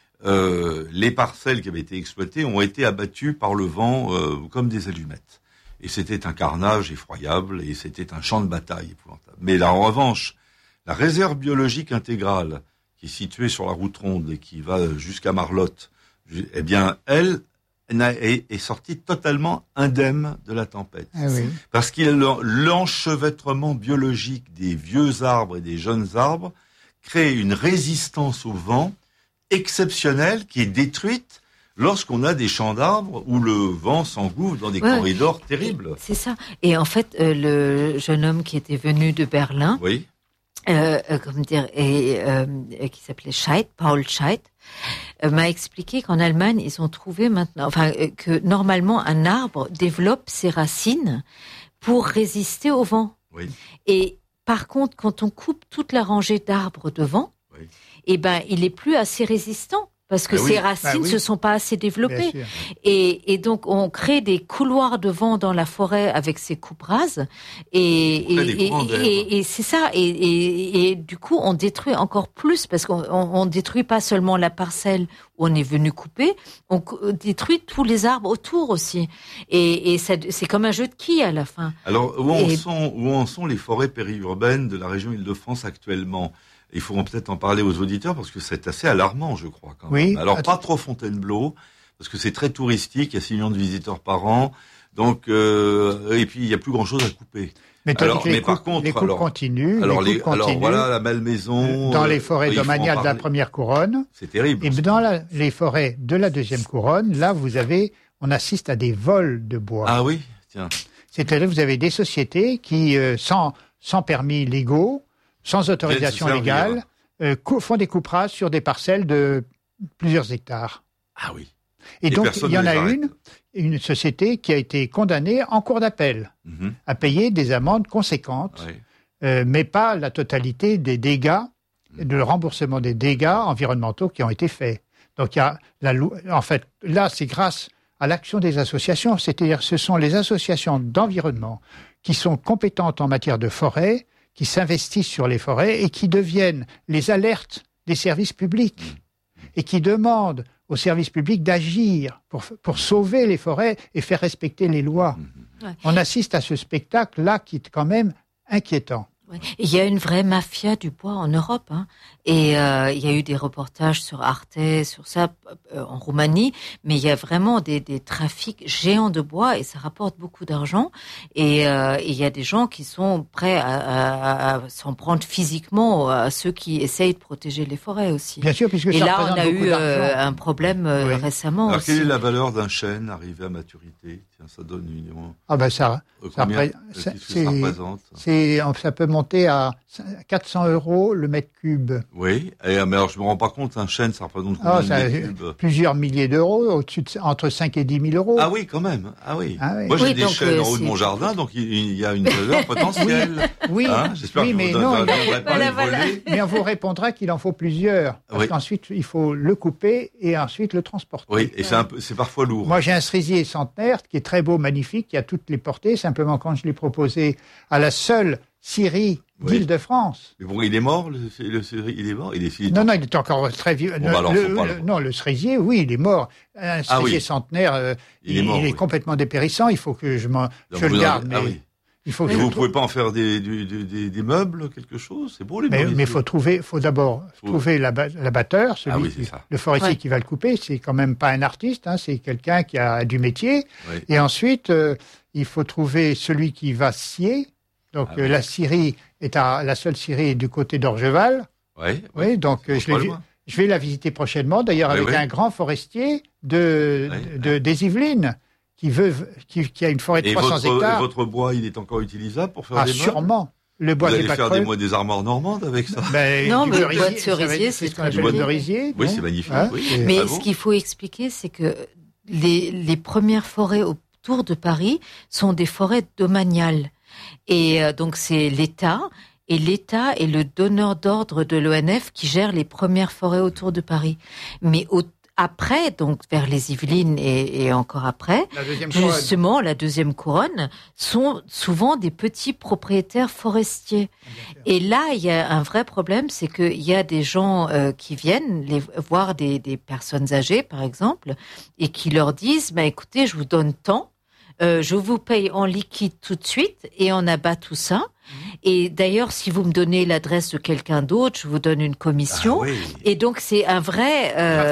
les parcelles qui avaient été exploitées ont été abattues par le vent comme des allumettes. Et c'était un carnage effroyable et c'était un champ de bataille épouvantable. Mais là, en revanche, la réserve biologique intégrale qui est située sur la route ronde et qui va jusqu'à Marlotte, eh bien, elle est sortie totalement indemne de la tempête. Parce que l'enchevêtrement biologique des vieux arbres et des jeunes arbres crée une résistance au vent exceptionnelle qui est détruite lorsqu'on a des champs d'arbres où le vent s'engouffre dans des corridors terribles. C'est ça. Et en fait, le jeune homme qui était venu de Berlin, qui s'appelait Scheidt, Paul Scheidt, m'a expliqué qu'en Allemagne, ils ont trouvé maintenant, que normalement un arbre développe ses racines pour résister au vent. Et par contre, quand on coupe toute la rangée d'arbres devant, il est plus assez résistant. Parce que ses racines se sont pas assez développées. Et donc, on crée des couloirs de vent dans la forêt avec ces coupes rases. Et c'est ça. Et du coup, on détruit encore plus parce qu'on détruit pas seulement la parcelle où on est venu couper, on détruit tous les arbres autour aussi. Et c'est comme un jeu de quilles à la fin. Alors, où en sont les forêts périurbaines de la région Île-de-France actuellement ? Il faut peut-être en parler aux auditeurs parce que c'est assez alarmant, je crois. Quand même. Alors, pas trop Fontainebleau, parce que c'est très touristique, il y a 6 millions de visiteurs par an, donc et puis il n'y a plus grand-chose à couper. Mais par contre, les coupes continuent. Alors voilà, la Malmaison. Dans les forêts domaniales de la première couronne. C'est terrible. Et dans les forêts de la deuxième couronne, là, on assiste à des vols de bois. Ah oui, tiens. C'est-à-dire, vous avez des sociétés qui, sans permis légaux, sans autorisation légale, font des coupes rases sur des parcelles de plusieurs hectares. Ah oui. Et donc, il y en a une société qui a été condamnée en cour d'appel à payer des amendes conséquentes, mais pas la totalité des dégâts, de remboursement des dégâts environnementaux qui ont été faits. Donc, en fait, là, c'est grâce à l'action des associations, c'est-à-dire ce sont les associations d'environnement qui sont compétentes en matière de forêt, qui s'investissent sur les forêts et qui deviennent les alertes des services publics et qui demandent aux services publics d'agir pour sauver les forêts et faire respecter les lois. On assiste à ce spectacle-là qui est quand même inquiétant. Il y a une vraie mafia du bois en Europe, et il y a eu des reportages sur Arte, sur ça en Roumanie, mais il y a vraiment des trafics géants de bois et ça rapporte beaucoup d'argent. Et il y a des gens qui sont prêts à s'en prendre physiquement à ceux qui essayent de protéger les forêts aussi. Bien sûr, puisque et ça là, on a beaucoup eu d'argent. un problème récemment. Alors, aussi. quelle est la valeur d'un chêne arrivé à maturité ? Tiens, ça donne une. Ah ben ça représente peut monter à 400 € le mètre cube. Oui, mais alors je me rends pas compte, un chêne, ça représente combien de mètres cubes ? Plusieurs milliers d'euros, entre 5 et 10 000 €. Ah oui, quand même. Ah oui. Ah oui. Moi, j'ai des chênes en haut de mon jardin, donc il y a une valeur potentielle. Oui, j'espère que mais vous ne viendrez pas les voler. Mais on vous répondra qu'il en faut plusieurs. Parce qu'ensuite, il faut le couper et ensuite le transporter. Oui, et c'est parfois lourd. Moi, j'ai un cerisier centenaire qui est très beau, magnifique, qui a toutes les portées. Simplement, quand je l'ai proposé à la seule scierie d'Île-de-France. Mais bon, il est mort, le cerisier, il est mort. Il est encore très vieux. Non, le cerisier, oui, il est mort. Un cerisier centenaire, il est complètement dépérissant. Il faut que je le garde. Vous ne pouvez pas en faire des meubles, quelque chose? C'est beau, les meubles. Mais faut d'abord trouver l'abatteur, le forestier qui va le couper. C'est quand même pas un artiste, c'est quelqu'un qui a du métier. Oui. Et ensuite, il faut trouver celui qui va scier. Donc, la scierie la seule scierie est du côté d'Orgeval. Oui, donc, je vais la visiter prochainement, d'ailleurs, avec un grand forestier des Yvelines. Qui a une forêt de 300 hectares. Et votre bois, il est encore utilisable pour faire des meubles? Sûrement. Le bois Vous allez faire des armoires normandes avec ça? Non, mais le bois de cerisier, c'est très joli. Oui, c'est magnifique. Mais ce qu'il faut expliquer, c'est que les premières forêts autour de Paris sont des forêts domaniales. Et donc, c'est l'État. Et l'État est le donneur d'ordre de l'ONF qui gère les premières forêts autour de Paris. Mais après, donc vers les Yvelines et encore après, la deuxième couronne, sont souvent des petits propriétaires forestiers. Et là, il y a un vrai problème, c'est qu'il y a des gens qui viennent voir des personnes âgées, par exemple, et qui leur disent, écoutez, je vous donne tant, je vous paye en liquide tout de suite et on abat tout ça. Et d'ailleurs, si vous me donnez l'adresse de quelqu'un d'autre, je vous donne une commission. Et donc, c'est un vrai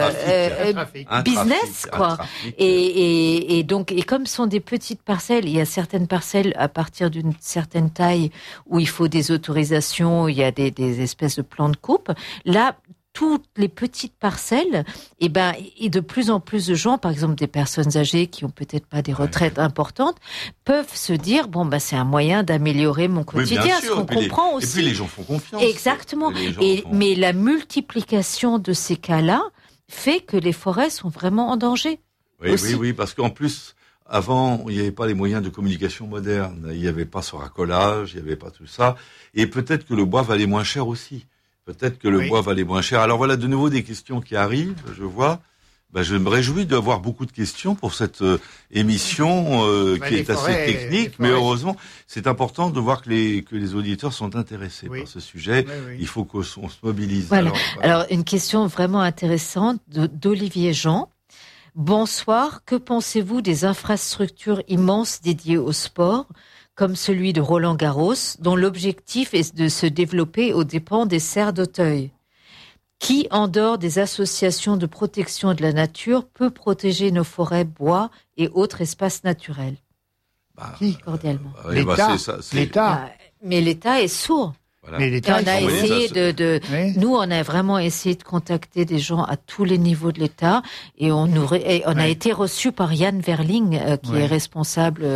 business, quoi. Et donc, comme ce sont des petites parcelles, il y a certaines parcelles à partir d'une certaine taille où il faut des autorisations, il y a des espèces de plans de coupe. Là, toutes les petites parcelles, et de plus en plus de gens, par exemple des personnes âgées qui ont peut-être pas des retraites importantes, peuvent se dire c'est un moyen d'améliorer mon quotidien, ce qu'on comprend aussi. Et puis les gens font confiance. Exactement. Mais la multiplication de ces cas-là fait que les forêts sont vraiment en danger. Oui, parce qu'en plus, avant, il n'y avait pas les moyens de communication modernes. Il n'y avait pas ce racolage, il n'y avait pas tout ça. Et peut-être que le bois valait moins cher aussi. Peut-être que le bois valait moins cher. Alors voilà de nouveau des questions qui arrivent, je vois. Je me réjouis d'avoir beaucoup de questions pour cette émission qui est assez technique, mais heureusement, c'est important de voir que les auditeurs sont intéressés par ce sujet. Il faut qu'on se mobilise. Voilà. Alors, une question vraiment intéressante d'Olivier Jean. Bonsoir, que pensez-vous des infrastructures immenses dédiées au sport, comme celui de Roland-Garros, dont l'objectif est de se développer aux dépens des serres d'Auteuil? Qui, en dehors des associations de protection de la nature, peut protéger nos forêts, bois et autres espaces naturels? Qui, cordialement? L'État. Mais l'État est sourd. Voilà. Mais l'État, on a essayé nous, on a vraiment essayé de contacter des gens à tous les niveaux de l'État et on a été reçus par Yann Verling, qui est responsable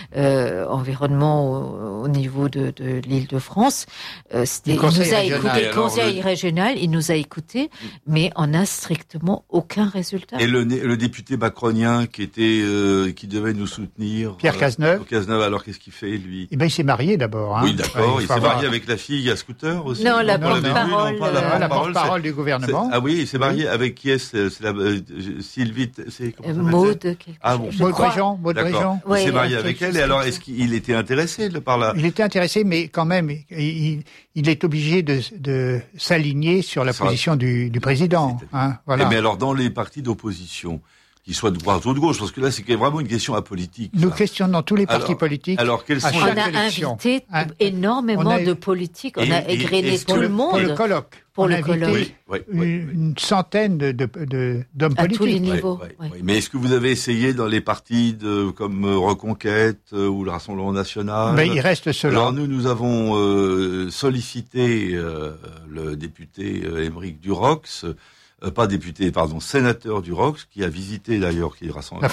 environnement au niveau de l'Île-de-France. Il nous a écouté, conseil régional, il nous a écoutés, mais on n'a strictement aucun résultat. Et le député macronien qui devait nous soutenir, Pierre Cazeneuve. Alors qu'est-ce qu'il fait, lui? Il s'est marié d'abord. Oui, d'accord. Il s'est marié avec la fille à scooter aussi. Non, la porte-parole. La porte-parole du gouvernement. Ah oui, il s'est marié avec qui est-ce? C'est la Sylvie. Maud. Maud Réjean. Il s'est marié avec elle. Et alors, est-ce qu'il était intéressé par la? Il était intéressé, mais quand même, il est obligé de s'aligner sur la position du président. Voilà. Mais alors, dans les partis d'opposition, qu'ils soient de droite ou de gauche, parce que là, c'est vraiment une question apolitique. Nous questionnons tous les partis politiques. Alors, quels sont on a invité énormément de politiques, on a égrené tout le monde. Pour le colloque. Pour le colloque. Une centaine d'hommes politiques. À tous les niveaux. Mais est-ce que vous avez essayé dans les partis comme Reconquête ou le Rassemblement National? Il reste cela. Alors, nous avons sollicité le député Aymeric Durox, sénateur du Rox, qui a visité d'ailleurs, qui rassemble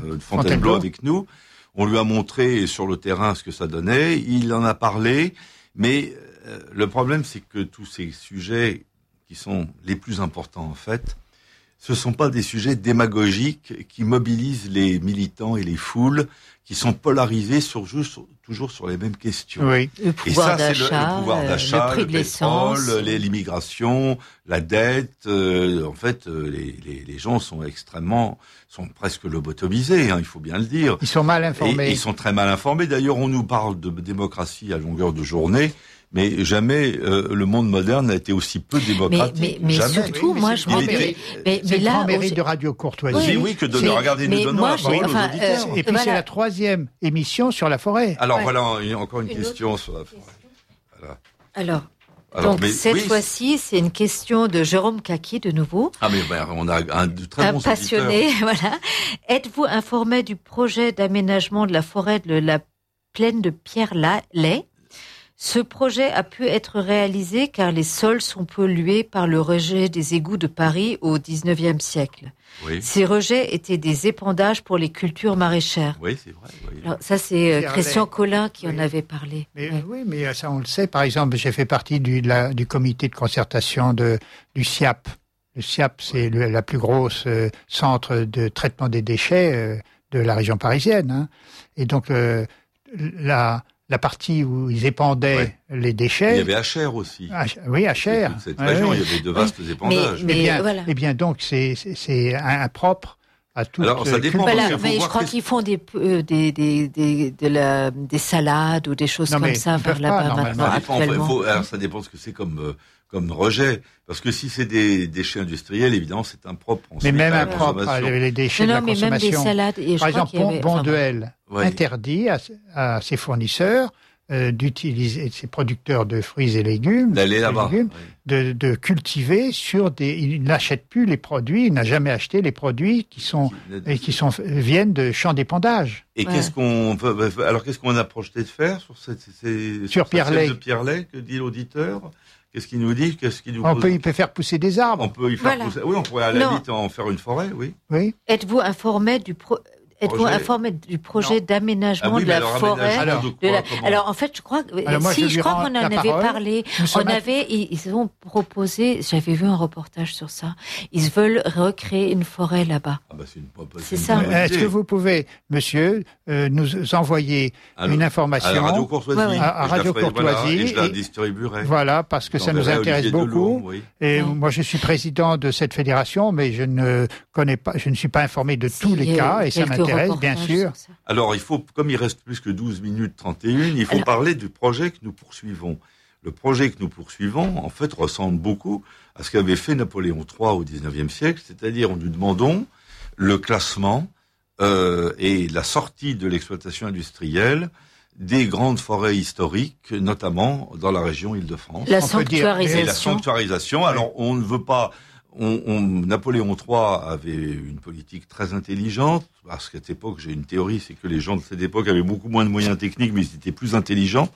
Fontainebleau avec nous. On lui a montré sur le terrain ce que ça donnait. Il en a parlé, Mais le problème, c'est que tous ces sujets qui sont les plus importants, en fait, ce ne sont pas des sujets démagogiques qui mobilisent les militants et les foules, qui sont polarisés toujours sur les mêmes questions. Oui. Le pouvoir d'achat, le pouvoir d'achat, le prix de l'essence, l'immigration, la dette. En fait, les gens sont presque lobotomisés, il faut bien le dire. Ils sont mal informés. Et ils sont très mal informés. D'ailleurs, on nous parle de démocratie à longueur de journée. Mais jamais le monde moderne n'a été aussi peu démocratique. Mais surtout, moi, je me dis... C'est le grand mérite de Radio Courtoisie. Oui, que de regarder, nous donnons la parole aux auditeurs. Et puis c'est la 3e émission sur la forêt. Alors voilà, encore une question sur la forêt. Voilà. Alors, cette fois-ci, c'est une question de Jérôme Kaki, de nouveau. Ah, mais on a un de très bons passionné, voilà. Êtes-vous informé du projet d'aménagement de la forêt de la plaine de Pierre-Laye ? Ce projet a pu être réalisé car les sols sont pollués par le rejet des égouts de Paris au XIXe siècle. Oui. Ces rejets étaient des épandages pour les cultures maraîchères. Oui, c'est vrai. Oui. Alors, ça, c'est Christian Collin qui en avait parlé. Oui, mais ça, on le sait. Par exemple, j'ai fait partie du comité de concertation du SIAP. Le SIAP, c'est la plus grosse centre de traitement des déchets de la région parisienne. Et donc, la partie où ils épandaient les déchets. Il y avait Achères aussi. Oui, Achères. Cette région, il y avait de vastes épandages. Eh bien, donc, c'est impropre à tout. Alors, ça dépend. Mais je crois qu'ils font des salades ou des choses comme ça vers là-bas maintenant, actuellement. Alors, ça dépend ce que c'est comme rejet. Parce que si c'est des déchets industriels, évidemment, c'est impropre. Mais même impropre, les déchets de la consommation. Mais même des salades. Et par exemple, Bonduelle interdit à ses fournisseurs d'utiliser, ses producteurs de fruits et légumes, d'aller là-bas, de cultiver il n'achète plus les produits, il n'a jamais acheté les produits qui viennent de champs d'épandage. Et qu'est-ce qu'on a projeté de faire sur Pierre-Laye? De Pierre-Laye, que dit l'auditeur? Qu'est-ce qu'il nous dit? Il peut faire pousser des arbres. On peut y faire pousser. Oui, on pourrait à la limite en faire une forêt, oui. Êtes-vous informé du projet d'aménagement de la forêt? Alors, en fait, je crois qu'on en avait parlé. Ils ont proposé, j'avais vu un reportage sur ça, ils veulent recréer une forêt là-bas. C'est ça. Est-ce que vous pouvez, monsieur, nous envoyer une information à Radio Courtoisie, à Radio Courtoisie, et je la distribuerai. Voilà, parce que ça nous intéresse beaucoup. Et moi, je suis président de cette fédération, mais je ne suis pas informé de tous les cas, et ça m'intéresse, bien sûr. Alors, comme il reste plus que 12 minutes 31, il faut parler du projet que nous poursuivons. Le projet que nous poursuivons, en fait, ressemble beaucoup à ce qu'avait fait Napoléon III au XIXe siècle, c'est-à-dire nous demandons le classement et la sortie de l'exploitation industrielle des grandes forêts historiques, notamment dans la région Île-de-France. La sanctuarisation. Et la sanctuarisation. Alors, on ne veut pas... Napoléon III avait une politique très intelligente, parce qu'à cette époque, j'ai une théorie, c'est que les gens de cette époque avaient beaucoup moins de moyens techniques, mais ils étaient plus intelligents.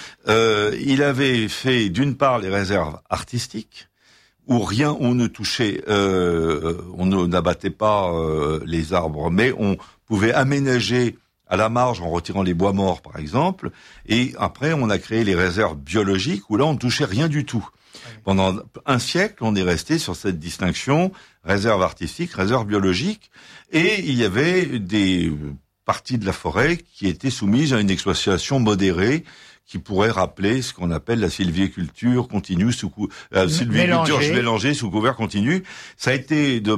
Il avait fait, d'une part, les réserves artistiques, où on ne touchait, on n'abattait pas les arbres, mais on pouvait aménager à la marge en retirant les bois morts, par exemple. Et après, on a créé les réserves biologiques, où là, on ne touchait rien du tout. Pendant un siècle, on est resté sur cette distinction réserve artistique, réserve biologique, et il y avait des parties de la forêt qui étaient soumises à une exploitation modérée, qui pourrait rappeler ce qu'on appelle la sylviculture continue sylviculture mélangée sous couvert continu. Ça a été de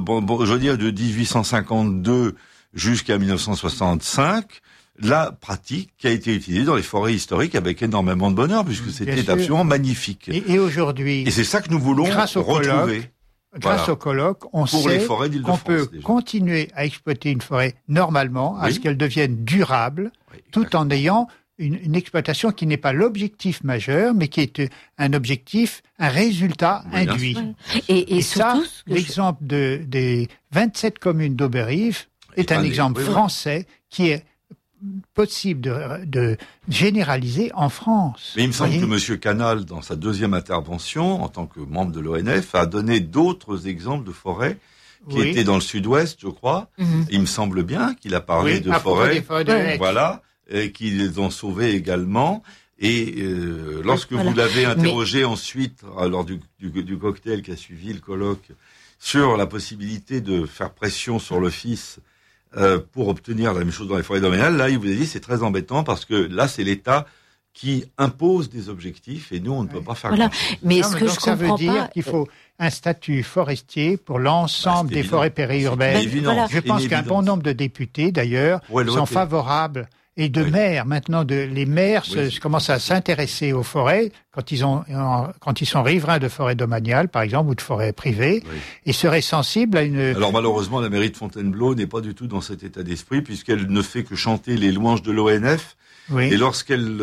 1852 jusqu'à 1965. La pratique qui a été utilisée dans les forêts historiques avec énormément de bonheur, puisque c'était absolument magnifique. Et aujourd'hui... Et c'est ça que nous voulons retrouver. Grâce au colloque, on sait qu'on peut continuer à exploiter une forêt normalement, à ce qu'elle devienne durable, tout en ayant une exploitation qui n'est pas l'objectif majeur, mais qui est un résultat induit. Et ça, l'exemple des 27 communes d'Auberive est un exemple français qui est possible de généraliser en France. Mais il me semble que M. Canal, dans sa deuxième intervention, en tant que membre de l'ONF, a donné d'autres exemples de forêts qui étaient dans le sud-ouest, je crois. Il me semble bien qu'il a parlé de forêts. Voilà. Et qui les ont sauvés également. Et lorsque vous l'avez interrogé ensuite, lors du cocktail qui a suivi le colloque, sur la possibilité de faire pression sur le fils pour obtenir la même chose dans les forêts domaniales, là, il vous a dit c'est très embêtant parce que là, c'est l'État qui impose des objectifs et nous, on ne peut pas faire grand-chose. Mais ce que je comprends pas... Ça veut dire qu'il faut un statut forestier pour l'ensemble des forêts périurbaines. Je pense qu'un bon nombre de députés, d'ailleurs, sont favorables. Et de maires, maintenant, les maires commencent à s'intéresser aux forêts quand ils sont riverains de forêts domaniales, par exemple, ou de forêts privées, et seraient sensibles à une... Alors malheureusement, la mairie de Fontainebleau n'est pas du tout dans cet état d'esprit, puisqu'elle ne fait que chanter les louanges de l'ONF. Oui. Et lorsqu'elle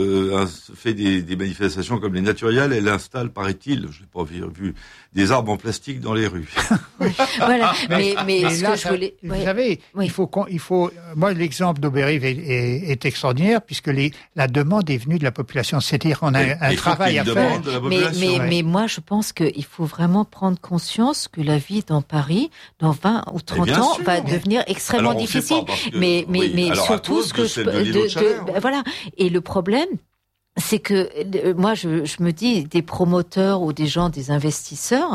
fait des manifestations comme les Naturiales, elle installe, paraît-il, je n'ai pas vu, des arbres en plastique dans les rues. Voilà. Mais ce là, que je voulais... Vous savez, il faut. Moi, l'exemple d'Auberive est extraordinaire puisque la demande est venue de la population. C'est-à-dire qu'on a un travail à faire. Mais moi, je pense qu'il faut vraiment prendre conscience que la vie dans Paris, dans 20 ou 30 ans, va devenir extrêmement difficile. Mais surtout ce que voilà. Et le problème, c'est que moi, je me dis, des promoteurs ou des gens, des investisseurs,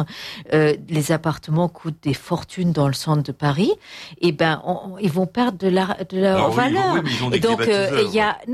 les appartements coûtent des fortunes dans le centre de Paris. Et ils vont perdre de leur valeur. Et donc il y a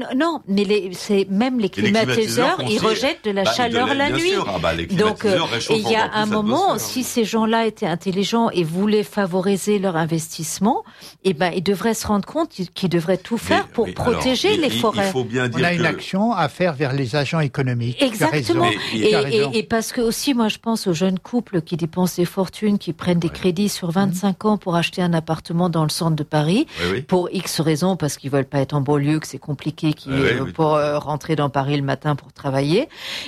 c'est même les climatiseurs, ils rejettent de la chaleur la nuit. Donc il y a un moment, si ces gens-là étaient intelligents et voulaient favoriser leur investissement, ils devraient se rendre compte qu'ils devraient tout faire pour protéger les forêts. Il faut bien dire on a une action à faire vers les agents économiques. Exactement. Et parce que aussi, moi, je pense aux jeunes couples qui dépensent des fortunes, qui prennent des crédits sur 25 ans pour acheter un appartement dans le centre de Paris, pour X raisons, parce qu'ils veulent pas être en banlieue, que c'est compliqué, pour rentrer dans Paris le matin pour travailler.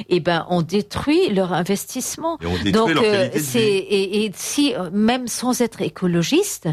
On détruit leur investissement. Et on détruit leur qualité de vie. Et si, même sans être écologiste,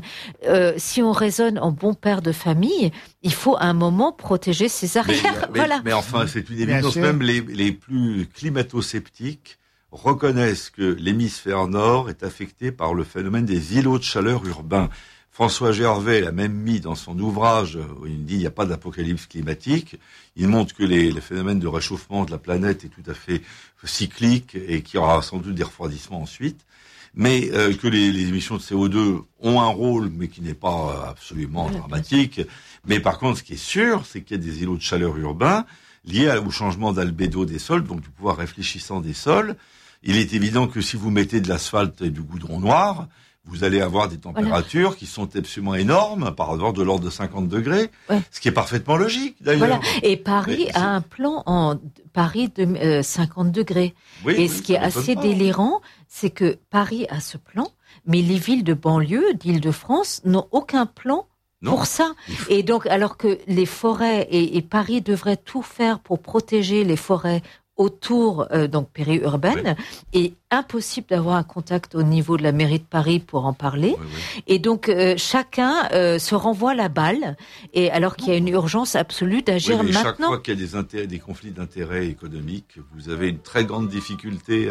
si on raisonne en bon père de famille, il faut à un moment protéger ses arrières. Mais enfin, c'est une évidence. Même les plus climato-sceptiques reconnaissent que l'hémisphère nord est affecté par le phénomène des îlots de chaleur urbains. François Gervais l'a même mis dans son ouvrage où il dit il n'y a pas d'apocalypse climatique. Il montre que les phénomènes de réchauffement de la planète est tout à fait cyclique et qu'il y aura sans doute des refroidissements ensuite. Mais que les émissions de CO2 ont un rôle, mais qui n'est pas absolument dramatique. Mais par contre, ce qui est sûr, c'est qu'il y a des îlots de chaleur urbains liés au changement d'albédo des sols, donc du pouvoir réfléchissant des sols. Il est évident que si vous mettez de l'asphalte et du goudron noir, vous allez avoir des températures qui sont absolument énormes, par exemple de l'ordre de 50 degrés, ce qui est parfaitement logique d'ailleurs. Et Paris a un plan en Paris de 50 degrés. Ce qui est assez délirant, c'est que Paris a ce plan, mais les villes de banlieue d'Île-de-France n'ont aucun plan pour ça. Et donc, alors que les forêts, et Paris devrait tout faire pour protéger les forêts autour, donc périurbaines, et impossible d'avoir un contact au niveau de la mairie de Paris pour en parler. Et donc, chacun se renvoie la balle, et alors qu'il y a une urgence absolue d'agir maintenant. Chaque fois qu'il y a des conflits d'intérêts économiques, vous avez une très grande difficulté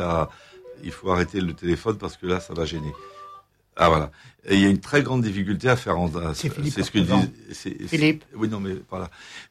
il faut arrêter le téléphone parce que là, ça va gêner. Ah voilà. Et il y a une très grande difficulté à faire c'est ce que dit Philippe. Oui, non, mais voilà.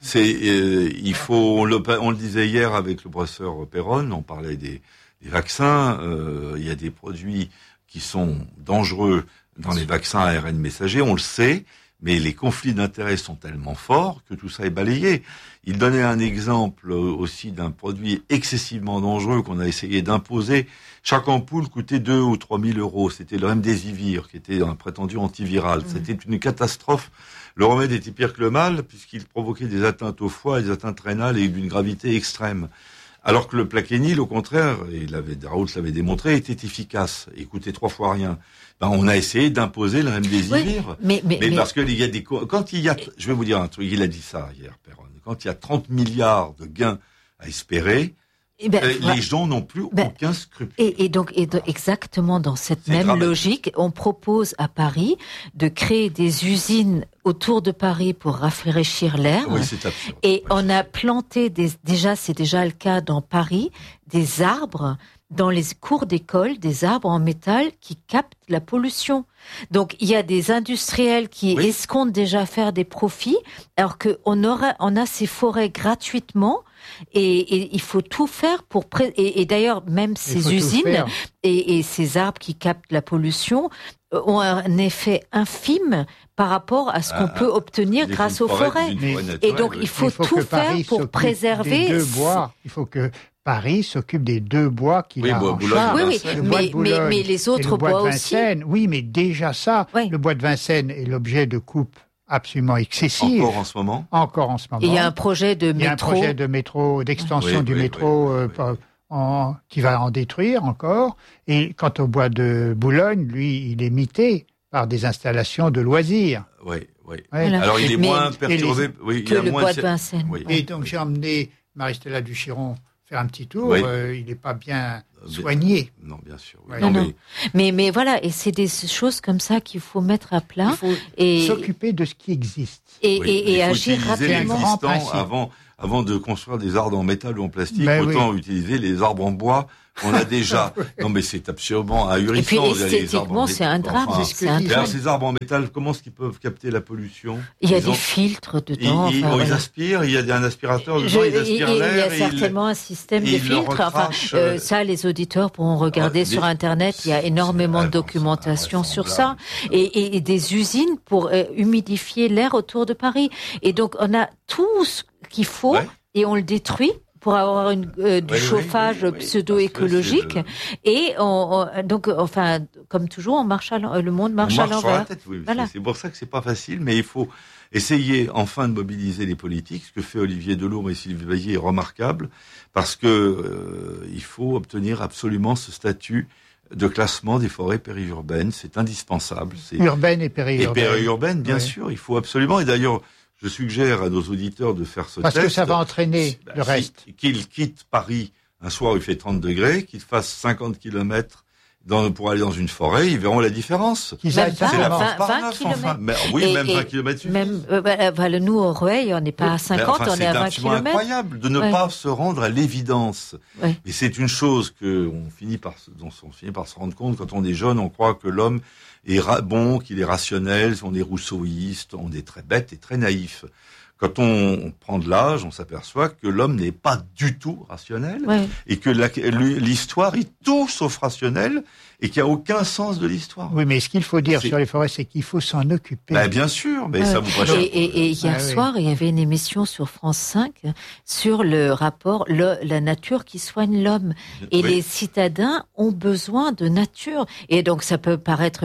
Il faut. On le disait hier avec le professeur Perron. On parlait des vaccins. Il y a des produits qui sont dangereux dans les vaccins ARN messagers. On le sait. Mais les conflits d'intérêts sont tellement forts que tout ça est balayé. Il donnait un exemple aussi d'un produit excessivement dangereux qu'on a essayé d'imposer. Chaque ampoule coûtait 2 ou 3 000 euros. C'était le remdesivir, qui était un prétendu antiviral. C'était une catastrophe. Le remède était pire que le mal, puisqu'il provoquait des atteintes au foie, des atteintes rénales et d'une gravité extrême. Alors que le plaquenil, au contraire, et Raoult l'avait démontré, était efficace et coûtait 3 fois rien. On a essayé d'imposer le remdesivir. Mais parce que je vais vous dire un truc, il a dit ça hier, Perron. Quand il y a 30 milliards de gains à espérer, les gens n'ont plus aucun scrupule. Et donc, exactement dans cette même logique, on propose à Paris de créer des usines autour de Paris pour rafraîchir l'air. Oui, c'est absurde. Et on a planté c'est déjà le cas dans Paris, des arbres dans les cours d'école, des arbres en métal qui captent la pollution. Donc, il y a des industriels qui escomptent déjà faire des profits, alors qu'on a ces forêts gratuitement Et il faut tout faire pour... Et d'ailleurs, même ces usines et ces arbres qui captent la pollution ont un effet infime par rapport à ce qu'on peut obtenir grâce aux forêts. Et donc, il faut tout faire pour préserver... Il faut que Paris s'occupe des 2 bois qu'il a en charge. Mais les autres bois aussi. Oui, mais déjà ça, le bois de Vincennes est l'objet de coupes absolument excessive. Encore en ce moment. Et il y a un projet de métro. Il y a un projet de métro, d'extension du métro qui va en détruire encore. Et quant au bois de Boulogne, lui, il est mité par des installations de loisirs. Oui. Voilà. Alors il est moins perturbé que le bois de Vincennes. Et donc j'ai emmené Marie-Stella Duchiron faire un petit tour. Il n'est pas bien soigné. Non, bien sûr. Non. Mais voilà, et c'est des choses comme ça qu'il faut mettre à plat. Il faut s'occuper de ce qui existe. Et agir rapidement. Avant de construire des arbres en métal ou en plastique, autant utiliser les arbres en bois qu'on a déjà. Non, mais c'est absolument ahurissant. Et puis esthétiquement, c'est un drame. Alors, ces arbres en métal, comment est-ce qu'ils peuvent capter la pollution? Il y a des filtres dedans. Ils aspirent, il y a un aspirateur dedans, ils aspirent l'air. Il y a certainement un système de filtres. Ça, les auditeurs pourront regarder sur Internet. Il y a énormément de documentation sur ça. Et des usines pour humidifier l'air autour de Paris. Et donc, on a tout ce qu'il faut et on le détruit pour avoir du chauffage pseudo-écologique. Et donc, enfin, comme toujours, le monde marche à l'envers. Sur la tête, voilà. C'est pour ça que c'est pas facile, mais il faut essayer enfin de mobiliser les politiques. Ce que fait Olivier Delourme et Sylvie Veillet est remarquable, parce que il faut obtenir absolument ce statut de classement des forêts périurbaines. C'est indispensable. Urbaines et périurbaines. Et périurbaines, bien sûr, il faut absolument. Et d'ailleurs, je suggère à nos auditeurs de faire ce test. Parce que ça va entraîner le reste. Qu'ils quittent Paris un soir où il fait 30 degrés, qu'ils fassent 50 kilomètres pour aller dans une forêt, ils verront la différence. C'est la France par 20 kilomètres. Même 20 kilomètres suffisent. Nous, au Rueil, on n'est pas à 50, on est à 20 kilomètres. C'est incroyable de ne pas se rendre à l'évidence. Et c'est une chose dont on finit par se rendre compte quand on est jeune. On croit que l'homme est bon, qu'il est rationnel, on est rousseauiste, on est très bête et très naïf. Quand on prend de l'âge, on s'aperçoit que l'homme n'est pas du tout rationnel et que l'histoire est tout sauf rationnelle et qu'il n'y a aucun sens de l'histoire. Oui, mais ce qu'il faut dire sur les forêts, c'est qu'il faut s'en occuper. Bien sûr, mais ça vous passe. Et hier soir, il y avait une émission sur France 5 sur le rapport la nature qui soigne l'homme. Et les citadins ont besoin de nature. Et donc, ça peut paraître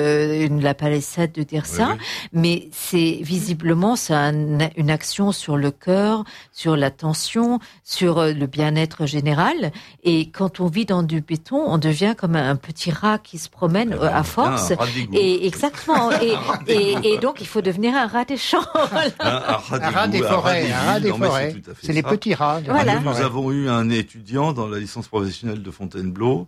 la palissade de dire ça, mais c'est visiblement une action sur le cœur, sur l'attention, sur le bien-être général. Et quand on vit dans du béton, on devient comme un petit rat qui se promène à force. Et exactement. Et donc, il faut devenir un rat des champs. Un rat des forêts. C'est les petits rats. Nous avons eu un étudiant dans la licence professionnelle de Fontainebleau.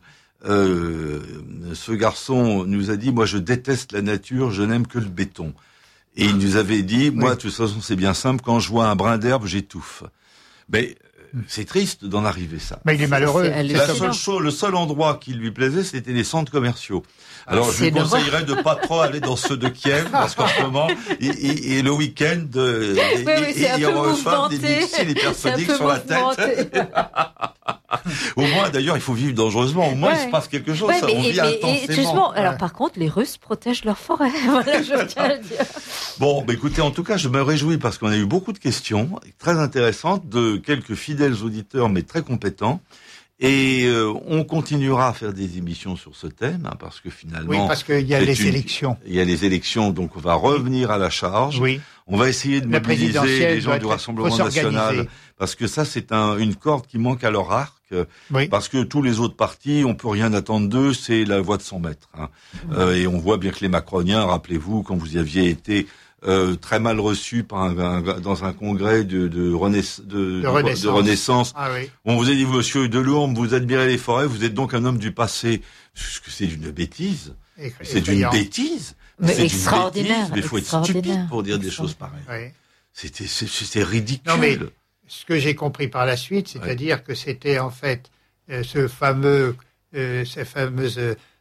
Ce garçon nous a dit, moi, je déteste la nature, je n'aime que le béton. Et il nous avait dit, moi, de toute façon, c'est bien simple, quand je vois un brin d'herbe, j'étouffe. Mais c'est triste d'en arriver ça. Mais il est malheureux. Le seul endroit qui lui plaisait, c'était les centres commerciaux. Alors, je lui conseillerais de pas trop aller dans ceux de Kiev, parce qu'en ce moment, et le week-end, il reçoit des missiles hypersoniques sur la tête. Au moins, d'ailleurs, il faut vivre dangereusement. Au moins, il se passe quelque chose. On vit intensément. Alors, par contre, les Russes protègent leurs forêts. Voilà, je tiens à le dire. Bon, écoutez, en tout cas, je me réjouis parce qu'on a eu beaucoup de questions très intéressantes de quelques fidèles auditeurs, mais très compétents. Et on continuera à faire des émissions sur ce thème, parce que finalement... Oui, parce qu'il y a les élections. Il y a les élections, donc on va revenir à la charge. Oui. On va essayer de mobiliser les gens du Rassemblement national, parce que ça, c'est une corde qui manque à leur arc. Parce que tous les autres partis, on peut rien attendre d'eux, c'est la voix de son maître. Et on voit bien que les Macroniens, rappelez-vous, quand vous y aviez été... très mal reçu dans un congrès de Renaissance. On vous a dit, monsieur Delourme, vous admirez les forêts, vous êtes donc un homme du passé. C'est d'une bêtise. C'est d'une bêtise. Mais extraordinaire. Mais il faut être stupide pour dire des choses pareilles. C'était ridicule. Non, mais ce que j'ai compris par la suite, c'est-à-dire que c'était en fait ces fameuses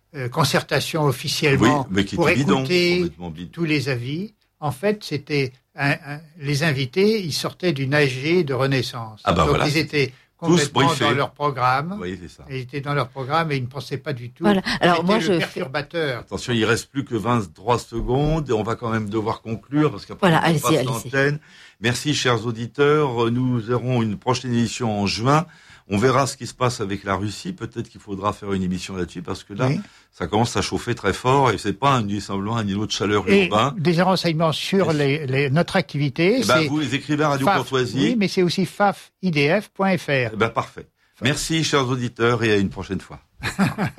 concertations officiellement pour écouter tous les avis. En fait, c'était les invités, ils sortaient d'une AG de Renaissance. Ah bah donc voilà. Ils étaient complètement dans leur programme. Oui, c'est ça. Ils étaient dans leur programme et ils ne pensaient pas du tout. Voilà. Alors moi, je perturbateur. Attention, il reste plus que 23 secondes et on va quand même devoir conclure parce qu'après voilà, on passe l'antenne. Merci, chers auditeurs. Nous aurons une prochaine émission en juin. On verra ce qui se passe avec la Russie. Peut-être qu'il faudra faire une émission là-dessus parce que là, ça commence à chauffer très fort et c'est pas simplement un îlot de chaleur urbain. Des renseignements sur notre activité. Vous les écrivez à Radio Courtoisie. Oui, mais c'est aussi fafidf.fr. Parfait. Merci, chers auditeurs, et à une prochaine fois.